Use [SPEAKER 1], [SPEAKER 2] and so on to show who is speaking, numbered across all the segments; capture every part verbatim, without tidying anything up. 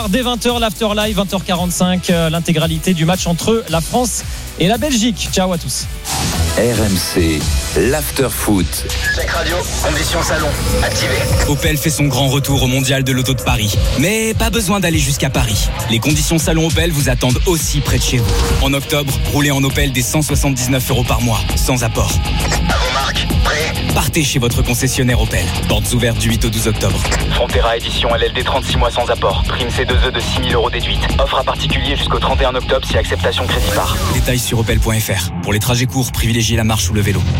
[SPEAKER 1] Dès vingt heures, l'After Live, vingt heures quarante-cinq, euh, l'intégralité du match entre la France et la Belgique. Ciao à tous.
[SPEAKER 2] R M C, l'After Foot.
[SPEAKER 3] Check radio, conditions salon, activé.
[SPEAKER 4] Opel fait son grand retour au Mondial de l'Auto de Paris. Mais pas besoin d'aller jusqu'à Paris. Les conditions salon Opel vous attendent aussi près de chez vous. En octobre, roulez en Opel dès cent soixante-dix-neuf euros par mois, sans apport.
[SPEAKER 3] À vos marques, prêt ?
[SPEAKER 4] Partez chez votre concessionnaire Opel. Portes ouvertes du huit au douze octobre.
[SPEAKER 5] Frontera édition L L D trente-six mois sans apport. Prime C deux E de six mille euros déduite. Offre à particulier jusqu'au trente et un octobre si acceptation crédit par.
[SPEAKER 4] Détails sur opel point f r. Pour les trajets courts, privilégiez la marche ou le vélo.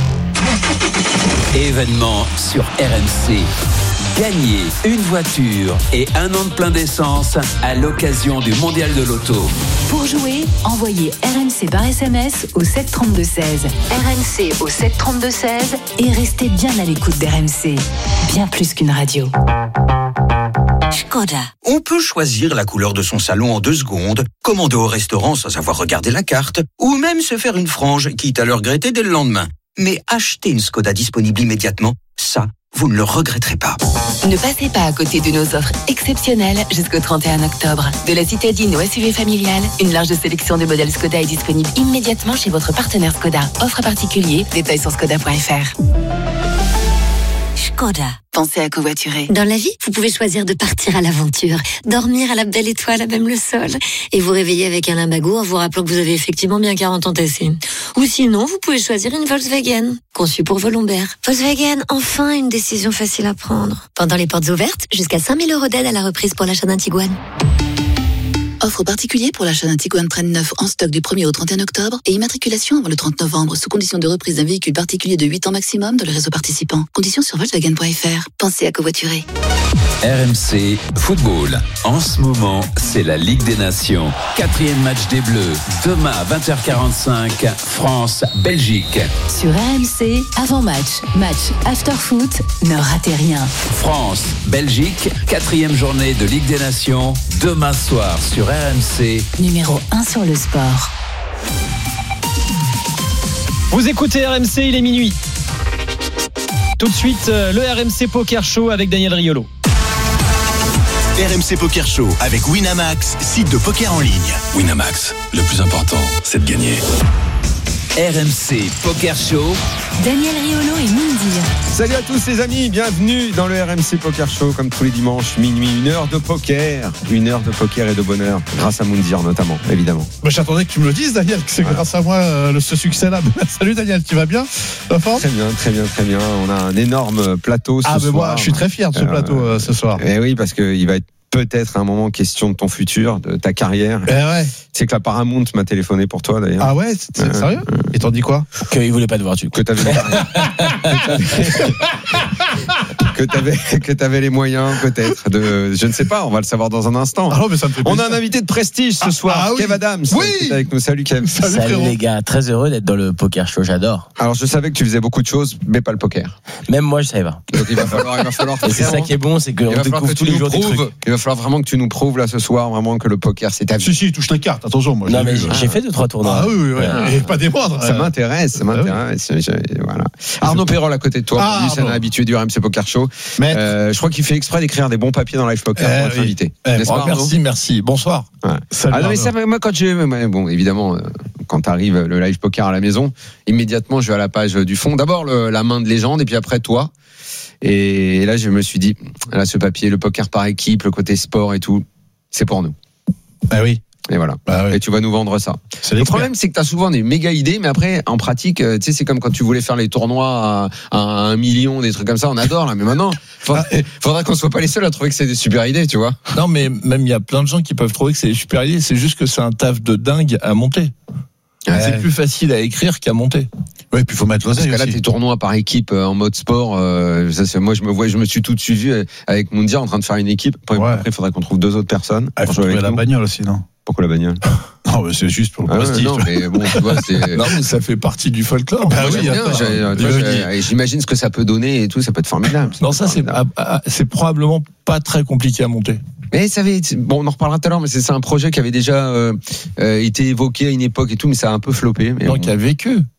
[SPEAKER 2] Événement sur R M C. Gagnez une voiture et un an de plein d'essence à l'occasion du Mondial de l'Auto.
[SPEAKER 6] Pour jouer, envoyez R M C par S M S au sept trente-deux seize. R M C au sept trente-deux seize et restez bien à l'écoute d'R M C. Bien plus qu'une radio.
[SPEAKER 7] Skoda. On peut choisir la couleur de son salon en deux secondes, commander au restaurant sans avoir regardé la carte, ou même se faire une frange, quitte à le regretter dès le lendemain. Mais acheter une Skoda disponible immédiatement, ça, vous ne le regretterez pas.
[SPEAKER 6] Ne passez pas à côté de nos offres exceptionnelles jusqu'au trente et un octobre. De la citadine au S U V familial, une large sélection de modèles Skoda est disponible immédiatement chez votre partenaire Skoda. Offre à particulier, détails sur skoda point f r.
[SPEAKER 7] Skoda.
[SPEAKER 6] Pensez à covoiturer.
[SPEAKER 8] Dans la vie, vous pouvez choisir de partir à l'aventure, dormir à la belle étoile, à même le sol, et vous réveiller avec un limbago en vous rappelant que vous avez effectivement bien quarante ans tassés. Ou sinon, vous pouvez choisir une Volkswagen, conçue pour vos lombaires. Volkswagen, enfin une décision facile à prendre. Pendant les portes ouvertes, jusqu'à cinq mille euros d'aide à la reprise pour l'achat d'un Tiguan.
[SPEAKER 6] Offre particulier pour l'achat d'un Tiguan Train neuf en stock du premier au trente et un octobre et immatriculation avant le trente novembre sous condition de reprise d'un véhicule particulier de huit ans maximum dans le réseau participant. Conditions sur volkswagen point f r. Pensez à covoiturer.
[SPEAKER 2] R M C Football. En ce moment, c'est la Ligue des Nations. Quatrième match des Bleus. Demain à vingt heures quarante-cinq, France-Belgique.
[SPEAKER 6] Sur R M C, avant-match, match after foot, ne ratez rien.
[SPEAKER 2] France-Belgique, quatrième journée de Ligue des Nations. Demain soir sur R M C.
[SPEAKER 6] Numéro un sur le sport.
[SPEAKER 1] Vous écoutez R M C, il est minuit. Tout de suite, le R M C Poker Show avec Daniel Riolo.
[SPEAKER 9] R M C Poker Show avec Winamax, site de poker en ligne. Winamax, le plus important, c'est de gagner.
[SPEAKER 2] R M C Poker Show.
[SPEAKER 6] Daniel Riolo et Moundir.
[SPEAKER 10] Salut à tous les amis, bienvenue dans le R M C Poker Show, comme tous les dimanches, minuit, une heure de poker. Une heure de poker et de bonheur, grâce à Moundir notamment, évidemment.
[SPEAKER 11] Bah, j'attendais que tu me le dises, Daniel, que c'est voilà. Grâce à moi euh, ce succès-là. Salut Daniel, tu vas bien? La forme?
[SPEAKER 10] Très bien, très bien, très bien. On a un énorme plateau ce
[SPEAKER 11] ah,
[SPEAKER 10] soir.
[SPEAKER 11] Ah, mais moi, je suis très fier de ce euh, plateau euh, ce soir.
[SPEAKER 10] Et oui, parce qu'il va être peut-être à un moment question de ton futur, de ta carrière.
[SPEAKER 11] Ben ouais.
[SPEAKER 10] C'est que la Paramount m'a téléphoné pour toi d'ailleurs.
[SPEAKER 11] Ah ouais, c'est euh, sérieux euh, Et t'en dis quoi?
[SPEAKER 12] Qu'il voulait pas te voir, tu.
[SPEAKER 10] Que t'avais une carrière. que t'avais que t'avais les moyens peut-être de, je ne sais pas, on va le savoir dans un instant.
[SPEAKER 11] Ah non, mais ça me fait plaisir.
[SPEAKER 10] On a un invité de prestige ce soir, ah, ah,
[SPEAKER 11] oui.
[SPEAKER 10] Kev Adams.
[SPEAKER 11] Oui.
[SPEAKER 10] Qui est avec nous. Salut Kev.
[SPEAKER 12] Salut, Salut les gars, très heureux d'être dans le Poker Show, j'adore.
[SPEAKER 10] Alors je savais que tu faisais beaucoup de choses, mais pas le poker.
[SPEAKER 12] Même moi je savais pas.
[SPEAKER 10] Donc il va falloir, il va falloir.
[SPEAKER 12] Et c'est ça qui est bon, c'est que on découvre tous les jours des trucs.
[SPEAKER 10] Il va falloir vraiment que tu nous prouves là ce soir vraiment que le poker c'est ta vie.
[SPEAKER 11] Si si, touche les cartes, attention moi.
[SPEAKER 12] Non mais j'ai, j'ai fait deux trois tournois.
[SPEAKER 11] Ah oui, oui, oui. Ah. Et pas des moindres.
[SPEAKER 10] Ça m'intéresse, ça m'intéresse. Ah, oui. Voilà. Arnaud Perrol à côté de toi, ah, lui c'est un habitué du R M C Poker Show. Mais euh, je crois qu'il fait exprès d'écrire des bons papiers dans Live Poker eh, pour être invité.
[SPEAKER 11] Eh, bon, pas, merci, merci. Bonsoir.
[SPEAKER 10] Ouais. Salut. Ah non, mais ça, moi quand je, bon évidemment, quand arrive le Live Poker à la maison, immédiatement je vais à la page du fond. D'abord le, la main de légende et puis après toi. Et là je me suis dit, là ce papier, le poker par équipe, le côté sport et tout, c'est pour nous.
[SPEAKER 11] Ah oui.
[SPEAKER 10] Et voilà.
[SPEAKER 11] Bah oui.
[SPEAKER 10] Et tu vas nous vendre ça. C'est le problème, c'est que tu as souvent des méga idées, mais après, en pratique, tu sais, c'est comme quand tu voulais faire les tournois à, à un million, des trucs comme ça. On adore, là. Mais maintenant, faudrait, faudrait qu'on soit pas les seuls à trouver que c'est des super idées, tu vois.
[SPEAKER 11] Non, mais même il y a plein de gens qui peuvent trouver que c'est des super idées. C'est juste que c'est un taf de dingue à monter. Ouais. C'est plus facile à écrire qu'à monter. Oui, puis il faut mettre l'oseille.
[SPEAKER 10] Parce que là, tes tournois par équipe en mode sport, euh, ça, c'est, moi, je me vois, je me suis tout de suite vu avec Moundir en train de faire une équipe. Après, ouais. Après, il faudrait qu'on trouve deux autres personnes.
[SPEAKER 11] Ah, il faut trouver la nous. bagnole aussi, non?
[SPEAKER 10] Pourquoi la bagnole?
[SPEAKER 11] Non, mais c'est juste pour le ah prestige.
[SPEAKER 10] Ouais, non, mais bon, tu vois, c'est.
[SPEAKER 11] Non, mais ça fait partie du folklore. Bah
[SPEAKER 10] oui, bien, attends, j'ai, tu vois, j'ai, j'imagine ce que ça peut donner et tout, ça peut être formidable.
[SPEAKER 11] Non, ça, c'est, c'est probablement pas très compliqué à monter.
[SPEAKER 10] Mais ça avait, bon, on en reparlera tout à l'heure, mais c'est, c'est un projet qui avait déjà euh, euh, été évoqué à une époque et tout, mais ça a un peu floppé. Mais
[SPEAKER 11] non,
[SPEAKER 10] bon.
[SPEAKER 11] Qui a vécu.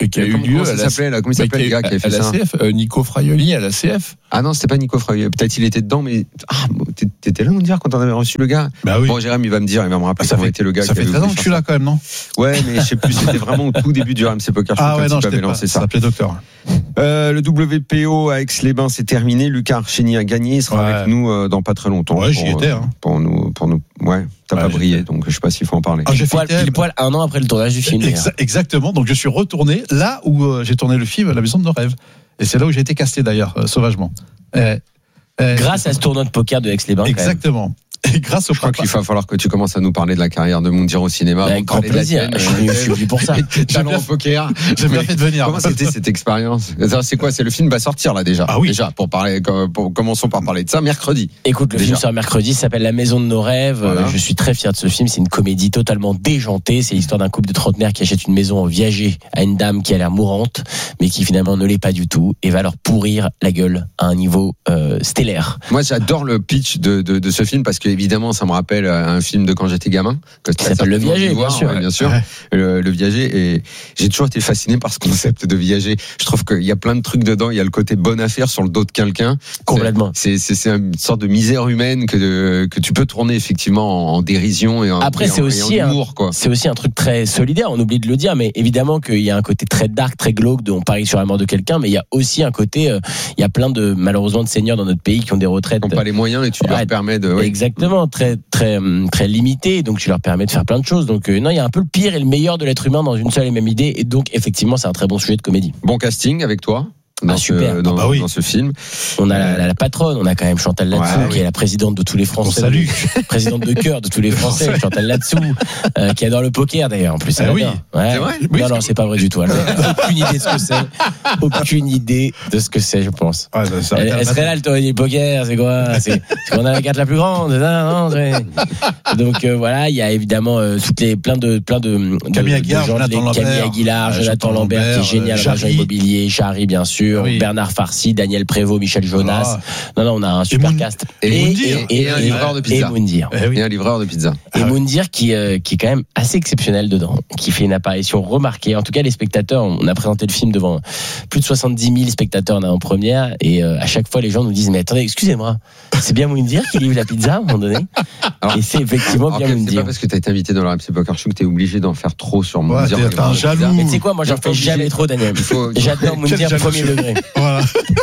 [SPEAKER 11] qui a eu
[SPEAKER 10] comment,
[SPEAKER 11] lieu
[SPEAKER 10] comment ça
[SPEAKER 11] à la
[SPEAKER 10] s'appelait là Comment il s'appelait le gars qui a fait
[SPEAKER 11] à la
[SPEAKER 10] ça
[SPEAKER 11] C F, euh, Nico Fraioli à la C F.
[SPEAKER 10] Ah non, c'était pas Nico Fraioli. Peut-être il était dedans, mais ah, t'étais là, on dire quand on avait reçu le gars.
[SPEAKER 13] Bah oui.
[SPEAKER 10] Bon, Jérôme, il va me dire, il va me rappeler comment était le gars.
[SPEAKER 13] Ça fait treize ans que je suis là quand même, non?
[SPEAKER 10] Ouais, mais je sais plus. C'était vraiment au tout début du R M C Poker Show.
[SPEAKER 13] Ah ouais, non, je
[SPEAKER 10] t'avais lancé ça.
[SPEAKER 13] Ça s'appelait Docteur.
[SPEAKER 10] Euh, le W P O à Aix-les-Bains, c'est terminé. Lucas Archeni a gagné. Il sera
[SPEAKER 13] ouais.
[SPEAKER 10] avec nous euh, dans pas très longtemps.
[SPEAKER 13] Ouais, j'y
[SPEAKER 10] pour,
[SPEAKER 13] étais. Hein.
[SPEAKER 10] Pour nous, pour nous. Ouais, t'as
[SPEAKER 13] ouais,
[SPEAKER 10] pas brillé,
[SPEAKER 13] j'étais.
[SPEAKER 10] donc je sais pas s'il faut en parler.
[SPEAKER 12] Ah, j'ai poil, pile poil un an après le tournage du film.
[SPEAKER 13] Exa- exactement. Donc je suis retourné là où euh, j'ai tourné le film, à la Maison de nos rêves. Et c'est là où j'ai été casté d'ailleurs, euh, sauvagement. Euh, euh,
[SPEAKER 12] Grâce à ce tournoi de poker de Aix-les-Bains.
[SPEAKER 13] Exactement. Et grâce au
[SPEAKER 10] je crois qu'il va falloir que tu commences à nous parler de la carrière de Moundir au cinéma.
[SPEAKER 12] Avec grand plaisir. Je suis, je suis venu pour ça.
[SPEAKER 10] Talent au poker.
[SPEAKER 13] J'ai bien fait de venir.
[SPEAKER 10] Comment c'était cette expérience? C'est quoi? C'est le film va sortir là déjà.
[SPEAKER 13] Ah oui.
[SPEAKER 10] Déjà pour parler. Pour, commençons par parler de ça mercredi.
[SPEAKER 12] Écoute, le
[SPEAKER 10] déjà.
[SPEAKER 12] film sort mercredi. S'appelle La Maison de nos rêves. Voilà. Je suis très fier de ce film. C'est une comédie totalement déjantée. C'est l'histoire d'un couple de trentenaires qui achète une maison en viager à une dame qui a l'air mourante, mais qui finalement ne l'est pas du tout et va leur pourrir la gueule à un niveau euh, stellaire.
[SPEAKER 10] Moi, j'adore le pitch de, de, de ce film parce que évidemment, ça me rappelle un film de quand j'étais gamin.
[SPEAKER 12] Ça s'appelle Le Viager, bien
[SPEAKER 10] voir,
[SPEAKER 12] sûr.
[SPEAKER 10] Ouais, bien sûr. Ouais. Le, le Viager. Et j'ai toujours été fasciné par ce concept de viager. Je trouve qu'il y a plein de trucs dedans. Il y a le côté bonne affaire sur le dos de quelqu'un.
[SPEAKER 12] Complètement.
[SPEAKER 10] C'est, c'est, c'est une sorte de misère humaine que, que tu peux tourner effectivement en, en dérision et en,
[SPEAKER 12] Après,
[SPEAKER 10] et
[SPEAKER 12] c'est
[SPEAKER 10] en,
[SPEAKER 12] aussi
[SPEAKER 10] et en humour, quoi.
[SPEAKER 12] Un, c'est aussi un truc très solidaire. On oublie de le dire, mais évidemment qu'il y a un côté très dark, très glauque de on parie sur la mort de quelqu'un, mais il y a aussi un côté, euh, il y a plein de, malheureusement, de seigneurs dans notre pays qui ont des retraites.
[SPEAKER 10] Qui n'ont pas les moyens et tu leur ouais, permets de,
[SPEAKER 12] ouais. Exactement. Très, très, très limité, donc tu leur permets de faire plein de choses. Donc euh, non, il y a un peu le pire et le meilleur de l'être humain dans une seule et même idée, et donc effectivement c'est un très bon sujet de comédie.
[SPEAKER 10] Bon casting avec toi dans,
[SPEAKER 12] ah, super.
[SPEAKER 10] Ce, dans,
[SPEAKER 13] ah bah oui.
[SPEAKER 10] dans ce film.
[SPEAKER 12] On a la, la, la patronne, on a quand même Chantal Latsou, ouais, qui oui. est la présidente de tous les Français.
[SPEAKER 13] Salut.
[SPEAKER 12] Présidente de cœur de tous les Français, Chantal Latsou, euh, qui adore le poker d'ailleurs. En plus, elle
[SPEAKER 13] ah oui.
[SPEAKER 12] Ouais.
[SPEAKER 10] C'est vrai
[SPEAKER 12] non,
[SPEAKER 10] oui,
[SPEAKER 12] non, c'est pas vrai du tout. Elle n'a aucune idée de ce que c'est. Aucune idée de ce que c'est, je pense.
[SPEAKER 13] Ouais, bah, ça
[SPEAKER 12] elle elle serait là, elle t'aurait dit le poker, c'est quoi? C'est, c'est qu'on a la carte la plus grande. Non, non, c'est... Donc euh, voilà, il y a évidemment euh, toutes les plein de plein de, de
[SPEAKER 13] Camille Aguilar, Jonathan Lambert,
[SPEAKER 12] Camille Aguilar,
[SPEAKER 13] euh,
[SPEAKER 12] Jonathan Lambert,
[SPEAKER 13] Lambert,
[SPEAKER 12] qui est génial,
[SPEAKER 13] euh,
[SPEAKER 12] agent immobilier, Jarry bien sûr, oui. Bernard Farcy, Daniel Prévost, Michel Jonas. Oh. Non non, on a un super
[SPEAKER 13] et
[SPEAKER 12] cast.
[SPEAKER 10] Et, et,
[SPEAKER 12] et,
[SPEAKER 10] et, et un livreur de pizza.
[SPEAKER 12] Et Moundir.
[SPEAKER 10] Et, oui. et un livreur de pizza.
[SPEAKER 12] Et ah, Moundir qui euh, qui est quand même assez exceptionnel dedans, qui fait une apparition remarquée. En tout cas, les spectateurs, on a présenté le film devant plus de soixante-dix mille spectateurs en première, et euh, à chaque fois les gens nous disent mais attendez, excusez-moi, c'est bien Moundir qui livre la pizza à un moment donné. Alors, et c'est effectivement alors, bien Moundir.
[SPEAKER 10] C'est pas parce que t'as été invité dans le R M C Poker Show que t'es obligé d'en faire trop sur Moundir.
[SPEAKER 13] Ouais, t'es un jaloux.
[SPEAKER 12] Mais tu sais quoi, moi j'en fais jamais trop, Daniel. Faut... J'adore Moundir premier degré. Voilà.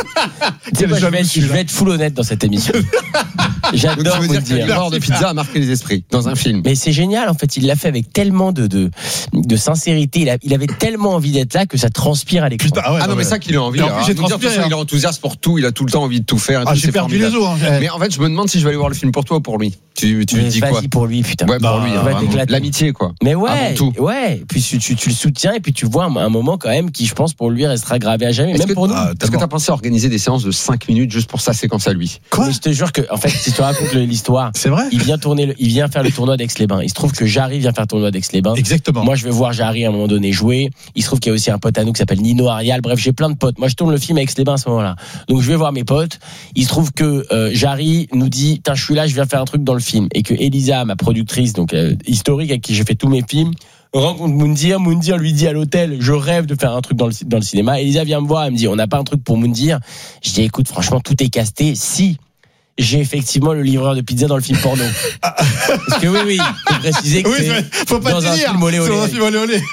[SPEAKER 12] Tu sais quoi, je vais, être, je vais être full honnête dans cette émission. J'adore
[SPEAKER 10] Moundir. Le livreur de pizza a marqué les esprits dans un film.
[SPEAKER 12] Mais c'est génial, en fait, il l'a fait avec tellement de de, de sincérité. Il, a, il avait tellement envie d'être là que ça transpire à l'écran.
[SPEAKER 10] Putain, ah, ouais, ah non, mais ça qu'il a envie. En plus, j'ai transpiré. Il est enthousiaste pour tout. Il a tout le temps envie de tout faire.
[SPEAKER 13] Ah, j'ai perdu les os. Hein.
[SPEAKER 10] Mais en fait, je me demande si je vais aller voir le film pour toi ou pour lui. Tu, tu
[SPEAKER 12] mais
[SPEAKER 10] dis
[SPEAKER 12] vas-y
[SPEAKER 10] quoi?
[SPEAKER 12] Pour lui, putain.
[SPEAKER 10] Ouais, pour lui. Hein, l'amitié, quoi.
[SPEAKER 12] Mais ouais, ouais. Puis tu, tu, tu le soutiens et puis tu vois un, un moment quand même qui, je pense, pour lui restera gravé à jamais. Est-ce même
[SPEAKER 10] que,
[SPEAKER 12] pour nous.
[SPEAKER 10] Ah, est-ce que t'as pensé à organiser des séances de cinq minutes juste pour sa séquence à lui?
[SPEAKER 12] Quoi? Mais je te jure que, en fait, si tu racontes l'histoire,
[SPEAKER 13] c'est vrai.
[SPEAKER 12] Il vient tourner, le, il vient faire le tournoi d'Aix-les-Bains. Il se trouve que Jarry vient faire le tournoi d'Aix-les-Bains.
[SPEAKER 13] Exactement.
[SPEAKER 12] Moi, je vais voir Jarry à un moment donné jouer. Il se trouve qu'il y a aussi un pote à nous qui s'appelle Nino Arial. Bref, j'ai plein de potes. Moi, je tourne le film à Aix-les-Bains à ce moment-là. Donc, je vais voir mes potes. Il se trouve que euh, Jarry nous dit, tiens, je suis là, je viens faire un truc dans le film. Et que Elisa, ma productrice, donc euh, historique avec qui j'ai fait tous mes films, rencontre Moundir. Moundir lui dit à l'hôtel, je rêve de faire un truc dans le, dans le cinéma. Elisa vient me voir, elle me dit, on n'a pas un truc pour Moundir. Je dis, écoute, franchement, tout est casté. Si j'ai effectivement le livreur de pizza dans le film porno. Parce que oui, oui, faut préciser que
[SPEAKER 13] oui,
[SPEAKER 12] c'est
[SPEAKER 13] faut pas
[SPEAKER 12] dans un
[SPEAKER 13] dire,
[SPEAKER 12] film olé olé.
[SPEAKER 13] dans un film olé olé.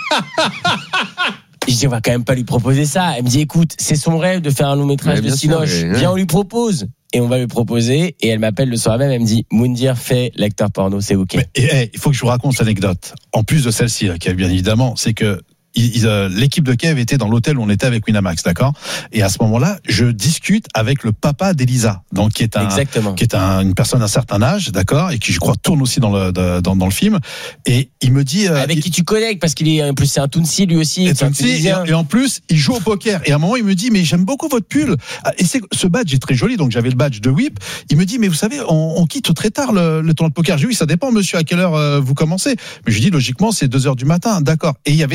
[SPEAKER 12] Je dis, on va quand même pas lui proposer ça. Elle me dit, écoute, c'est son rêve de faire un long métrage de Cinoche. Mais... Viens, on lui propose. Et on va lui proposer. Et elle m'appelle le soir même. Elle me dit, Moundir fait l'acteur porno, c'est ok.
[SPEAKER 13] Mais, et, et, il faut que je vous raconte cette anecdote. En plus de celle-ci, qui est bien évidemment, c'est que Il, il, euh, l'équipe de Kev était dans l'hôtel où on était avec Winamax, d'accord. Et à ce moment-là, je discute avec le papa d'Elisa, donc qui est un,
[SPEAKER 12] Exactement.
[SPEAKER 13] qui est un, une personne d'un certain âge, d'accord, et qui je crois tourne aussi dans le de, dans, dans le film. Et il me dit euh,
[SPEAKER 12] avec
[SPEAKER 13] il,
[SPEAKER 12] qui tu connectes parce qu'il est en plus c'est un Tounsi lui aussi.
[SPEAKER 13] Et, Tounsi, et, et en plus il joue au poker. Et à un moment il me dit mais j'aime beaucoup votre pull. Et c'est, ce badge est très joli, donc j'avais le badge de Whip. Il me dit mais vous savez on, on quitte très tard le, le tournoi de poker. Je dis oui ça dépend monsieur à quelle heure euh, vous commencez. Mais je dis logiquement c'est deux heures du matin, d'accord. Et il y avait sa fille qui était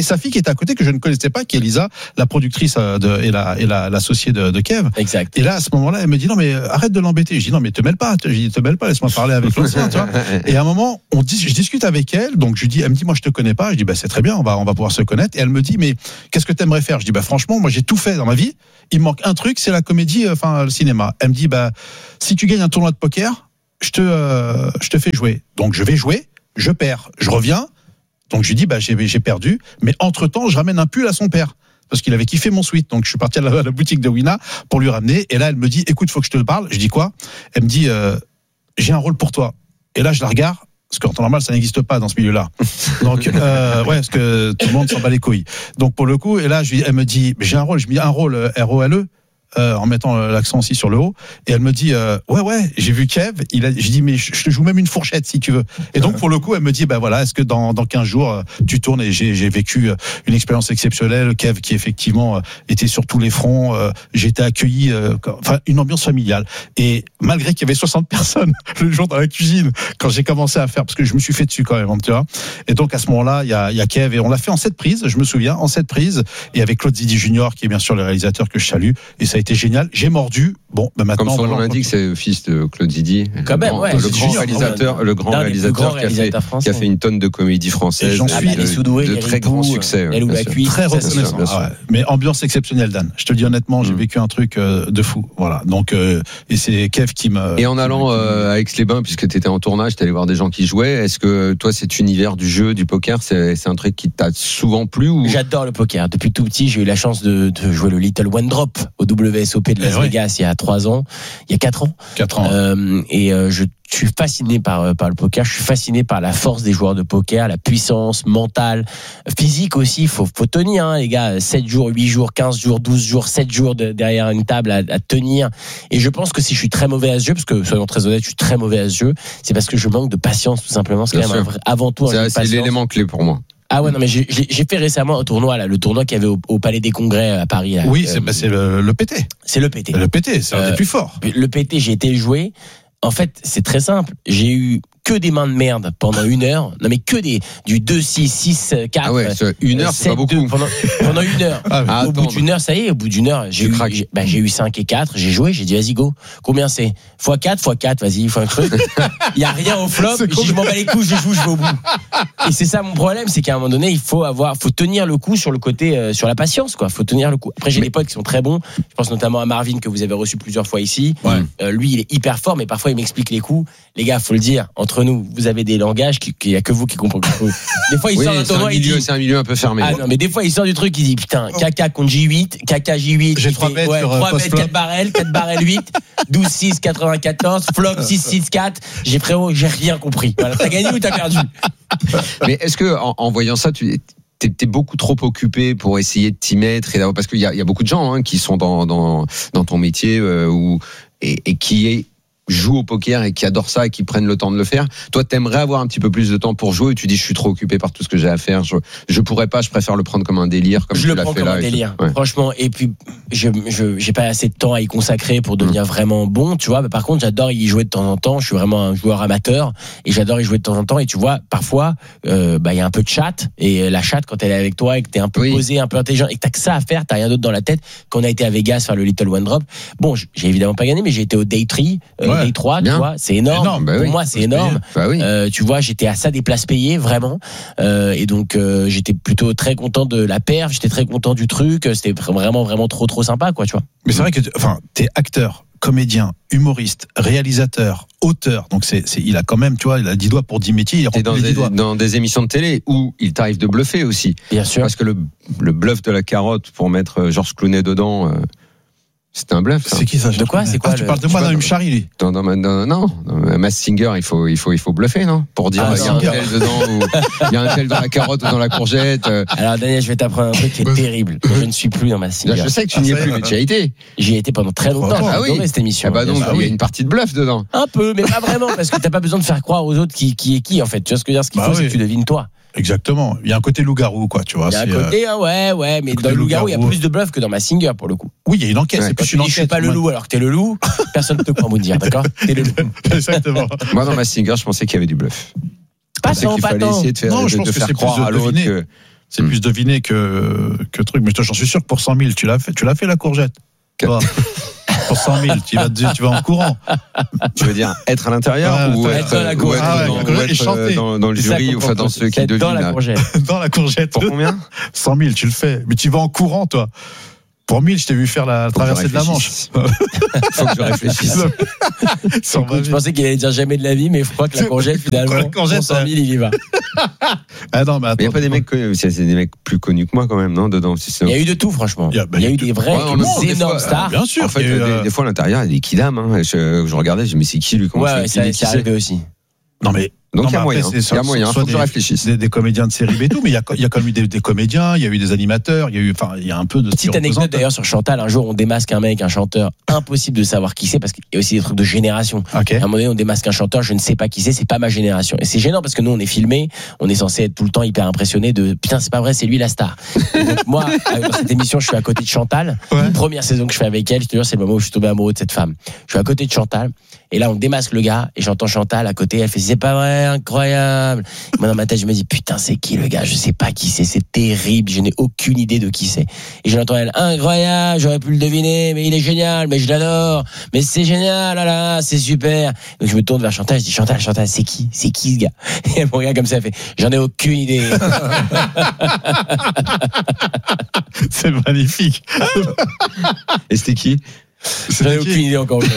[SPEAKER 13] était à côté que je ne connaissais pas, qui est Lisa, la productrice de, et la et la l'associée de, de Kev.
[SPEAKER 12] Exact.
[SPEAKER 13] Et là, à ce moment-là, elle me dit non mais arrête de l'embêter. Je dis non mais te mêle pas. Je dis te mêle pas. Laisse-moi parler avec l'ancien. Tu vois. Et à un moment, on dit, je discute avec elle. Donc je lui dis, elle me dit moi je te connais pas. Je dis bah c'est très bien, on va on va pouvoir se connaître. Et elle me dit mais qu'est-ce que t'aimerais faire? Je dis bah franchement moi j'ai tout fait dans ma vie. Il me manque un truc, c'est la comédie, enfin le cinéma. Elle me dit bah si tu gagnes un tournoi de poker, je te euh, je te fais jouer. Donc je vais jouer, je perds, je reviens. Donc je lui dis bah j'ai j'ai perdu, mais entre temps je ramène un pull à son père parce qu'il avait kiffé mon suite. Donc je suis parti à la, à la boutique de Wina pour lui ramener. Et là elle me dit écoute faut que je te parle. Je dis quoi? Elle me dit euh, j'ai un rôle pour toi. Et là je la regarde. Parce qu'en temps normal, ça n'existe pas dans ce milieu-là. Donc, euh, ouais, parce que tout le monde s'en bat les couilles. Donc, pour le coup, et là, je, elle me dit, j'ai un rôle, je mets un rôle R O L E, euh, en mettant l'accent aussi sur le haut. Et elle me dit, euh, ouais, ouais, j'ai vu Kev. Il a, je dis, mais je te joue même une fourchette si tu veux. Et donc, pour le coup, elle me dit, ben bah, voilà, est-ce que dans, dans quinze jours, tu tournes? Et j'ai, j'ai vécu une expérience exceptionnelle. Kev, qui effectivement était sur tous les fronts. Euh, j'ai été accueilli, euh, enfin, une ambiance familiale. Et malgré qu'il y avait soixante personnes le jour dans la cuisine, quand j'ai commencé à faire, parce que je me suis fait dessus quand même, tu vois. Et donc, à ce moment-là, il y a, il y a Kev, et on l'a fait en sept prises, je me souviens, en sept prises, et avec Claude Zidi Junior, qui est bien sûr le réalisateur que je salue. Et ça a été génial. J'ai mordu. Bon, ben maintenant.
[SPEAKER 10] Comme son nom l'indique, c'est le fils de Claude Zidi.
[SPEAKER 12] Quand même, ouais.
[SPEAKER 10] Le grand réalisateur, le grand réalisateur qui a fait, qui a fait une tonne de comédies françaises.
[SPEAKER 13] J'en suis
[SPEAKER 10] de, de très grands succès.
[SPEAKER 13] Très reconnaissant. Mais ambiance exceptionnelle, Dan. Je te le dis honnêtement, j'ai vécu un truc de fou. Voilà. Donc, et c'est Kev qui me.
[SPEAKER 10] Et en allant à Aix-les-Bains, puisque tu étais en tournage, tu allais voir des gens qui jouaient. Est-ce que toi, cet univers du jeu, du poker, c'est, c'est un truc qui t'a souvent plu ou...
[SPEAKER 12] J'adore le poker. Depuis tout petit, j'ai eu la chance de, de jouer le Little One Drop au W S O P de Las Vegas il y a trois ans, il y a quatre ans.
[SPEAKER 13] Quatre ans.
[SPEAKER 12] Euh, et euh, je Je suis fasciné par par le poker. Je suis fasciné par la force des joueurs de poker, la puissance mentale, physique aussi. Faut faut tenir, hein, les gars. sept jours, huit jours, quinze jours, douze jours, sept jours de, derrière une table à, à tenir. Et je pense que si je suis très mauvais à ce jeu, parce que soyons très honnêtes, je suis très mauvais à ce jeu, c'est parce que je manque de patience tout simplement. C'est
[SPEAKER 10] Bien
[SPEAKER 12] quand même un vrai, avant tout un jeu de
[SPEAKER 10] c'est
[SPEAKER 12] patience.
[SPEAKER 10] l'élément clé pour moi.
[SPEAKER 12] Ah ouais, non, mais j'ai, j'ai fait récemment un tournoi, là, le tournoi qu'il y avait au, au Palais des Congrès à Paris. Là.
[SPEAKER 13] Oui,
[SPEAKER 12] euh,
[SPEAKER 13] c'est, bah, c'est le, le P T.
[SPEAKER 12] C'est le P T.
[SPEAKER 13] Le P T, c'est un euh, des plus forts.
[SPEAKER 12] Le P T, j'ai été jouer. En fait, c'est très simple. J'ai eu que des mains de merde pendant une heure. Non, mais que des, du deux, six, six, quatre.
[SPEAKER 10] Ah ouais, une heure, c'est pas beaucoup.
[SPEAKER 12] deux, pendant, pendant une heure. Ah, au bout d'une heure, ça y est, au bout d'une heure, j'ai eu, j'ai, bah, j'ai eu cinq et quatre, j'ai joué, j'ai dit, vas-y, go. Combien c'est? fois quatre, fois quatre, vas-y, il faut un truc. Il y a rien au flop. Je dis, je m'en bats les couilles, je joue, je vais au bout. Et c'est ça mon problème, c'est qu'à un moment donné, il faut avoir, faut tenir le coup sur le côté, euh, sur la patience, quoi. Faut tenir le coup. Après, j'ai mais... des potes qui sont très bons. Je pense notamment à Marvin, que vous avez reçu plusieurs fois ici. Ouais. Euh, lui, il est hyper fort, mais parfois, il m'explique les coups. Les gars, faut le dire, entre nous, vous avez des langages qu'il y a que vous qui comprenez. Des fois, il
[SPEAKER 10] oui,
[SPEAKER 12] sort d'un tournoi, il dit,
[SPEAKER 10] c'est un milieu un peu fermé.
[SPEAKER 12] Ah non, mais des fois, il sort du truc, il dit, putain, Kaka contre J huit, Kaka J huit.
[SPEAKER 13] J'ai trois mètres,
[SPEAKER 12] ouais,
[SPEAKER 13] sur
[SPEAKER 12] trois mètres, quatre barrels, quatre barrels huit, douze six, quatre-vingt-quatorze, flop six six quatre. J'ai frérot, j'ai rien compris. Voilà, t'as gagné ou t'as perdu?
[SPEAKER 10] Mais est-ce que, en, en voyant ça, tu, T'es, t'es beaucoup trop occupé pour essayer de t'y mettre et parce qu'il y a, il y a beaucoup de gens hein, qui sont dans dans dans ton métier euh, ou et, et qui est jouent au poker et qui adorent ça et qui prennent le temps de le faire. Toi, t'aimerais avoir un petit peu plus de temps pour jouer et tu dis je suis trop occupé par tout ce que j'ai à faire. Je, je pourrais pas, je préfère le prendre comme un délire. Comme
[SPEAKER 12] je
[SPEAKER 10] tu
[SPEAKER 12] le
[SPEAKER 10] l'as
[SPEAKER 12] prends
[SPEAKER 10] fait
[SPEAKER 12] comme
[SPEAKER 10] là
[SPEAKER 12] un délire,
[SPEAKER 10] ouais.
[SPEAKER 12] Franchement. Et puis, je, je, j'ai pas assez de temps à y consacrer pour devenir mmh. vraiment bon, tu vois. Mais par contre, j'adore y jouer de temps en temps. Je suis vraiment un joueur amateur et j'adore y jouer de temps en temps. Et tu vois, parfois, euh, bah, il y a un peu de chat et la chatte quand elle est avec toi et que t'es un peu oui. posé, un peu intelligent et que t'as que ça à faire, t'as rien d'autre dans la tête. Quand on a été à Vegas faire le Little One Drop, bon, j'ai évidemment pas gagné, mais j'ai été au Day trois, euh, ouais. Day trois, tu vois. C'est énorme. énorme. Bah pour oui. moi, c'est énorme.
[SPEAKER 10] Bah oui.
[SPEAKER 12] euh, tu vois, j'étais à ça des places payées, vraiment. Euh, et donc, euh, j'étais plutôt très content de la perf. J'étais très content du truc. C'était vraiment, vraiment trop, trop sympa, quoi, tu vois.
[SPEAKER 13] Mais c'est vrai que, enfin, t'es acteur, comédien, humoriste, réalisateur, auteur. Donc, c'est, c'est, il a quand même, tu vois, il a dix doigts pour dix métiers. Il
[SPEAKER 10] T'es dans des, dans des émissions de télé où il t'arrive de bluffer aussi.
[SPEAKER 12] Bien sûr.
[SPEAKER 10] Parce que le, le bluff de la carotte pour mettre Georges Clooney dedans. Euh... C'était un bluff.
[SPEAKER 13] C'est qui ça?
[SPEAKER 12] De quoi? C'est quoi?
[SPEAKER 13] Ah, tu parles de moi dans une charrie, lui.
[SPEAKER 10] Dans, dans, dans, dans, non, dans Masked Singer, il faut, il faut, il faut bluffer, non? Pour dire, il ah, y a un tel dedans, ou il y a un tel dans la carotte ou dans la courgette.
[SPEAKER 12] Alors, Daniel, je vais t'apprendre un truc qui est terrible. Je ne suis plus dans Masked Singer.
[SPEAKER 10] Je sais que tu n'y es plus, mais tu y as été.
[SPEAKER 12] J'y ai été pendant très longtemps. J'ai adoré cette émission.
[SPEAKER 10] Ah bah donc, il y a une partie de bluff dedans.
[SPEAKER 12] Un peu, mais pas vraiment, parce que t'as pas besoin de faire croire aux autres qui, qui est qui, en fait. Tu vois ce que je veux dire? Ce qu'il faut, c'est que tu devines toi.
[SPEAKER 13] Exactement. Il y a un côté loup-garou, quoi, tu vois.
[SPEAKER 12] Il y a un côté, euh... ouais, ouais, mais dans le loup-garou, il y a plus de bluff que dans Masked Singer, pour le coup.
[SPEAKER 13] Oui, il y a une enquête, ouais, c'est plus une enquête.
[SPEAKER 12] Je suis pas le loup, alors que t'es le loup, personne ne te croit, vous dire, d'accord? T'es le loup.
[SPEAKER 13] Exactement.
[SPEAKER 10] Moi, dans Masked Singer, je pensais qu'il y avait du bluff.
[SPEAKER 12] Pas tant, pas tant.
[SPEAKER 10] Essayer de faire,
[SPEAKER 13] non,
[SPEAKER 10] de,
[SPEAKER 13] je pense
[SPEAKER 10] de
[SPEAKER 13] que
[SPEAKER 10] faire
[SPEAKER 13] c'est
[SPEAKER 10] croire
[SPEAKER 13] plus de
[SPEAKER 10] à l'autre
[SPEAKER 13] deviner.
[SPEAKER 10] que...
[SPEAKER 13] C'est mmh. plus deviner que, que truc. Mais j'en suis sûr que pour cent mille, tu l'as fait, tu l'as fait la courgette. Toi, pour cent mille, tu vas, tu vas en courant.
[SPEAKER 10] Tu veux dire être à l'intérieur
[SPEAKER 13] ouais,
[SPEAKER 10] ou
[SPEAKER 13] être,
[SPEAKER 10] être,
[SPEAKER 13] la
[SPEAKER 10] ou être,
[SPEAKER 13] ah ouais,
[SPEAKER 10] dans, ou être dans, dans le jury ou enfin dans ceux qui devinent.
[SPEAKER 12] Dans la courgette.
[SPEAKER 13] Dans la courgette.
[SPEAKER 10] Pour combien?
[SPEAKER 13] cent mille, tu le fais. Mais tu vas en courant, toi. Pour mille, je t'ai vu faire la traversée de la Manche.
[SPEAKER 10] Faut que je réfléchisse.
[SPEAKER 12] Écoute, je pensais qu'il allait dire jamais de la vie, mais je crois que la courgette, finalement, la courgette, pour cent mille, il y va.
[SPEAKER 10] Ah non, mais il n'y a pas des mecs connus, c'est des mecs plus connus que moi quand même, non, dedans.
[SPEAKER 12] Il y a eu de tout, franchement. Il y a, bah, il y a eu des vrais, ouais, des énormes stars.
[SPEAKER 10] Bien sûr. En fait, des, des fois, à l'intérieur, il y a des kidam. Hein. Je, je regardais, je me dis, mais c'est qui lui? Comment
[SPEAKER 12] ouais, ça c'est arrivé aussi.
[SPEAKER 13] Non, mais.
[SPEAKER 10] Donc il y a moyen,
[SPEAKER 13] il y a
[SPEAKER 10] moyen, faut que je réfléchisse.
[SPEAKER 13] Des, des comédiens de série B et tout, mais il y a, il y a quand même eu des, des comédiens, il y a eu des animateurs, il y a eu, enfin, il y a un peu de.
[SPEAKER 12] Petite anecdote d'ailleurs sur Chantal. Un jour, on démasque un mec, un chanteur, impossible de savoir qui c'est parce qu'il y a aussi des trucs de génération.
[SPEAKER 13] Okay.
[SPEAKER 12] À un moment donné, on démasque un chanteur, je ne sais pas qui c'est, c'est pas ma génération. Et c'est gênant parce que nous, on est filmé, on est censé être tout le temps hyper impressionné de putain, c'est pas vrai, c'est lui la star. Et donc moi, dans cette émission, je suis à côté de Chantal. Ouais. Première saison que je fais avec elle, je te jure, c'est le moment où je suis tombé amoureux de cette femme. Je suis à côté de Chantal. Et là, on démasque le gars et j'entends Chantal à côté. Elle fait c'est pas vrai, incroyable. Et moi, dans ma tête, je me dis putain, c'est qui le gars? Je sais pas qui c'est. C'est terrible. Je n'ai aucune idée de qui c'est. Et j'entends elle incroyable. J'aurais pu le deviner, mais il est génial. Mais je l'adore. Mais c'est génial. Là, là, c'est super. Donc je me tourne vers Chantal. Je dis Chantal, Chantal, c'est qui? C'est qui ce gars? Et elle me regarde comme ça. Elle fait j'en ai aucune idée.
[SPEAKER 13] C'est magnifique.
[SPEAKER 10] Et c'était qui?
[SPEAKER 12] J'en ai aucune idée encore.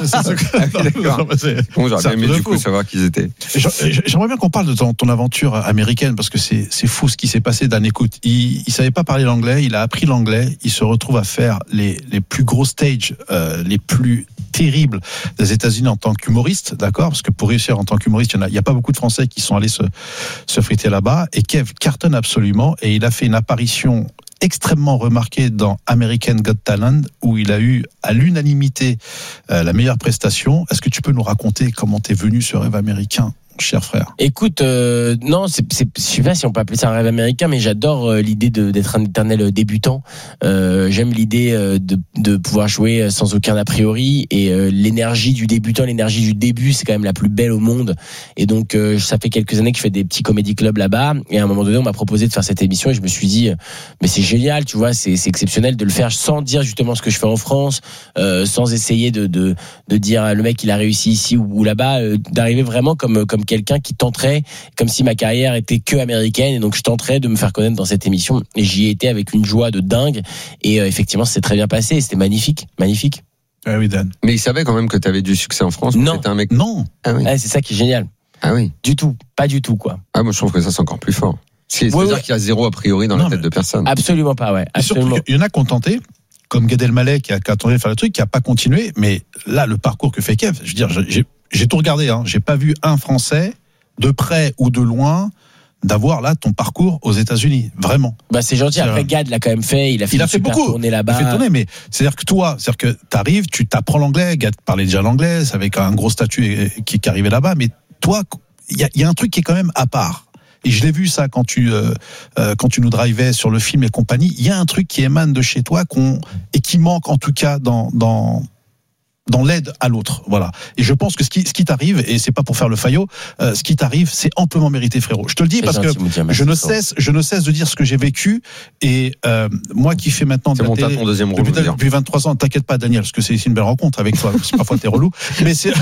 [SPEAKER 10] D'accord. Bon, j'aurais bien aimé du coup savoir qui ils étaient.
[SPEAKER 13] J'aimerais bien qu'on parle de ton, ton aventure américaine parce que c'est, c'est fou ce qui s'est passé. Dan, écoute, il, il savait pas parler l'anglais, il a appris l'anglais, il se retrouve à faire les, les plus gros stages, euh, les plus terribles des États-Unis en tant qu'humoriste, d'accord? Parce que pour réussir en tant qu'humoriste, il y en a, il y a pas beaucoup de Français qui sont allés se, se friter là-bas. Et Kev cartonne absolument et il a fait une apparition extrêmement remarqué dans American Got Talent où il a eu à l'unanimité euh, la meilleure prestation. Est-ce que tu peux nous raconter comment t'es venu ce rêve américain, cher frère?
[SPEAKER 12] Écoute, euh, non, c'est, c'est, je sais pas si on peut appeler ça un rêve américain, mais j'adore euh, l'idée de, d'être un éternel débutant. Euh, j'aime l'idée euh, de, de pouvoir jouer sans aucun a priori et euh, l'énergie du débutant, l'énergie du début, c'est quand même la plus belle au monde. Et donc, euh, ça fait quelques années que je fais des petits comédie clubs là-bas. Et à un moment donné, on m'a proposé de faire cette émission et je me suis dit, mais c'est génial, tu vois, c'est, c'est exceptionnel de le faire sans dire justement ce que je fais en France, euh, sans essayer de, de, de dire le mec il a réussi ici ou, ou là-bas, euh, d'arriver vraiment comme comme quelqu'un qui tenterait, comme si ma carrière était que américaine, et donc je tenterais de me faire connaître dans cette émission, et j'y ai été avec une joie de dingue, et euh, effectivement c'est très bien passé, et c'était magnifique, magnifique.
[SPEAKER 13] Ah oui, Dan.
[SPEAKER 10] Mais il savait quand même que tu avais du succès en France.
[SPEAKER 12] Non.
[SPEAKER 10] C'était un mec.
[SPEAKER 13] Non.
[SPEAKER 10] Ah oui.
[SPEAKER 12] Ah, c'est ça qui est génial.
[SPEAKER 10] Ah oui.
[SPEAKER 12] Du tout, pas du tout quoi.
[SPEAKER 10] Ah moi je trouve que ça c'est encore plus fort. C'est
[SPEAKER 12] ouais,
[SPEAKER 10] dire
[SPEAKER 12] ouais.
[SPEAKER 10] qu'il y a zéro a priori dans non, la tête de personne.
[SPEAKER 12] Absolument pas, ouais. Absolument.
[SPEAKER 13] Il y en a qui ont tenté, comme Gad Elmaleh qui a, qui a tenté de faire le truc, qui a pas continué, mais là le parcours que fait Kev, je veux dire, j'ai, j'ai tout regardé, hein, j'ai pas vu un Français de près ou de loin d'avoir là ton parcours aux États-Unis, vraiment.
[SPEAKER 12] Bah c'est gentil. Après Gad l'a quand même fait, il a fait,
[SPEAKER 13] il a
[SPEAKER 12] une
[SPEAKER 13] fait
[SPEAKER 12] super
[SPEAKER 13] beaucoup.
[SPEAKER 12] tournée là-bas.
[SPEAKER 13] Il a fait tourner, mais c'est-à-dire que toi, c'est-à-dire que t'arrives, tu t'apprends l'anglais. Gad parlait déjà l'anglais, avec un gros statut qui, qui arrivait là-bas, mais toi, il y a, y a un truc qui est quand même à part. Et je l'ai vu ça quand tu euh, euh, quand tu nous drivais sur le film et compagnie. Il y a un truc qui émane de chez toi qu'on et qui manque en tout cas dans dans dans l'aide à l'autre, voilà. Et je pense que ce qui, ce qui t'arrive, et c'est pas pour faire le faillot, euh, ce qui t'arrive, c'est amplement mérité, frérot. Je te le dis parce que je ne cesse, je ne cesse de dire ce que j'ai vécu. Et euh, moi qui fais maintenant de la télé depuis, depuis vingt-trois ans, t'inquiète pas, Daniel, parce que c'est ici une belle rencontre avec toi. Parce que parfois t'es relou, mais c'est,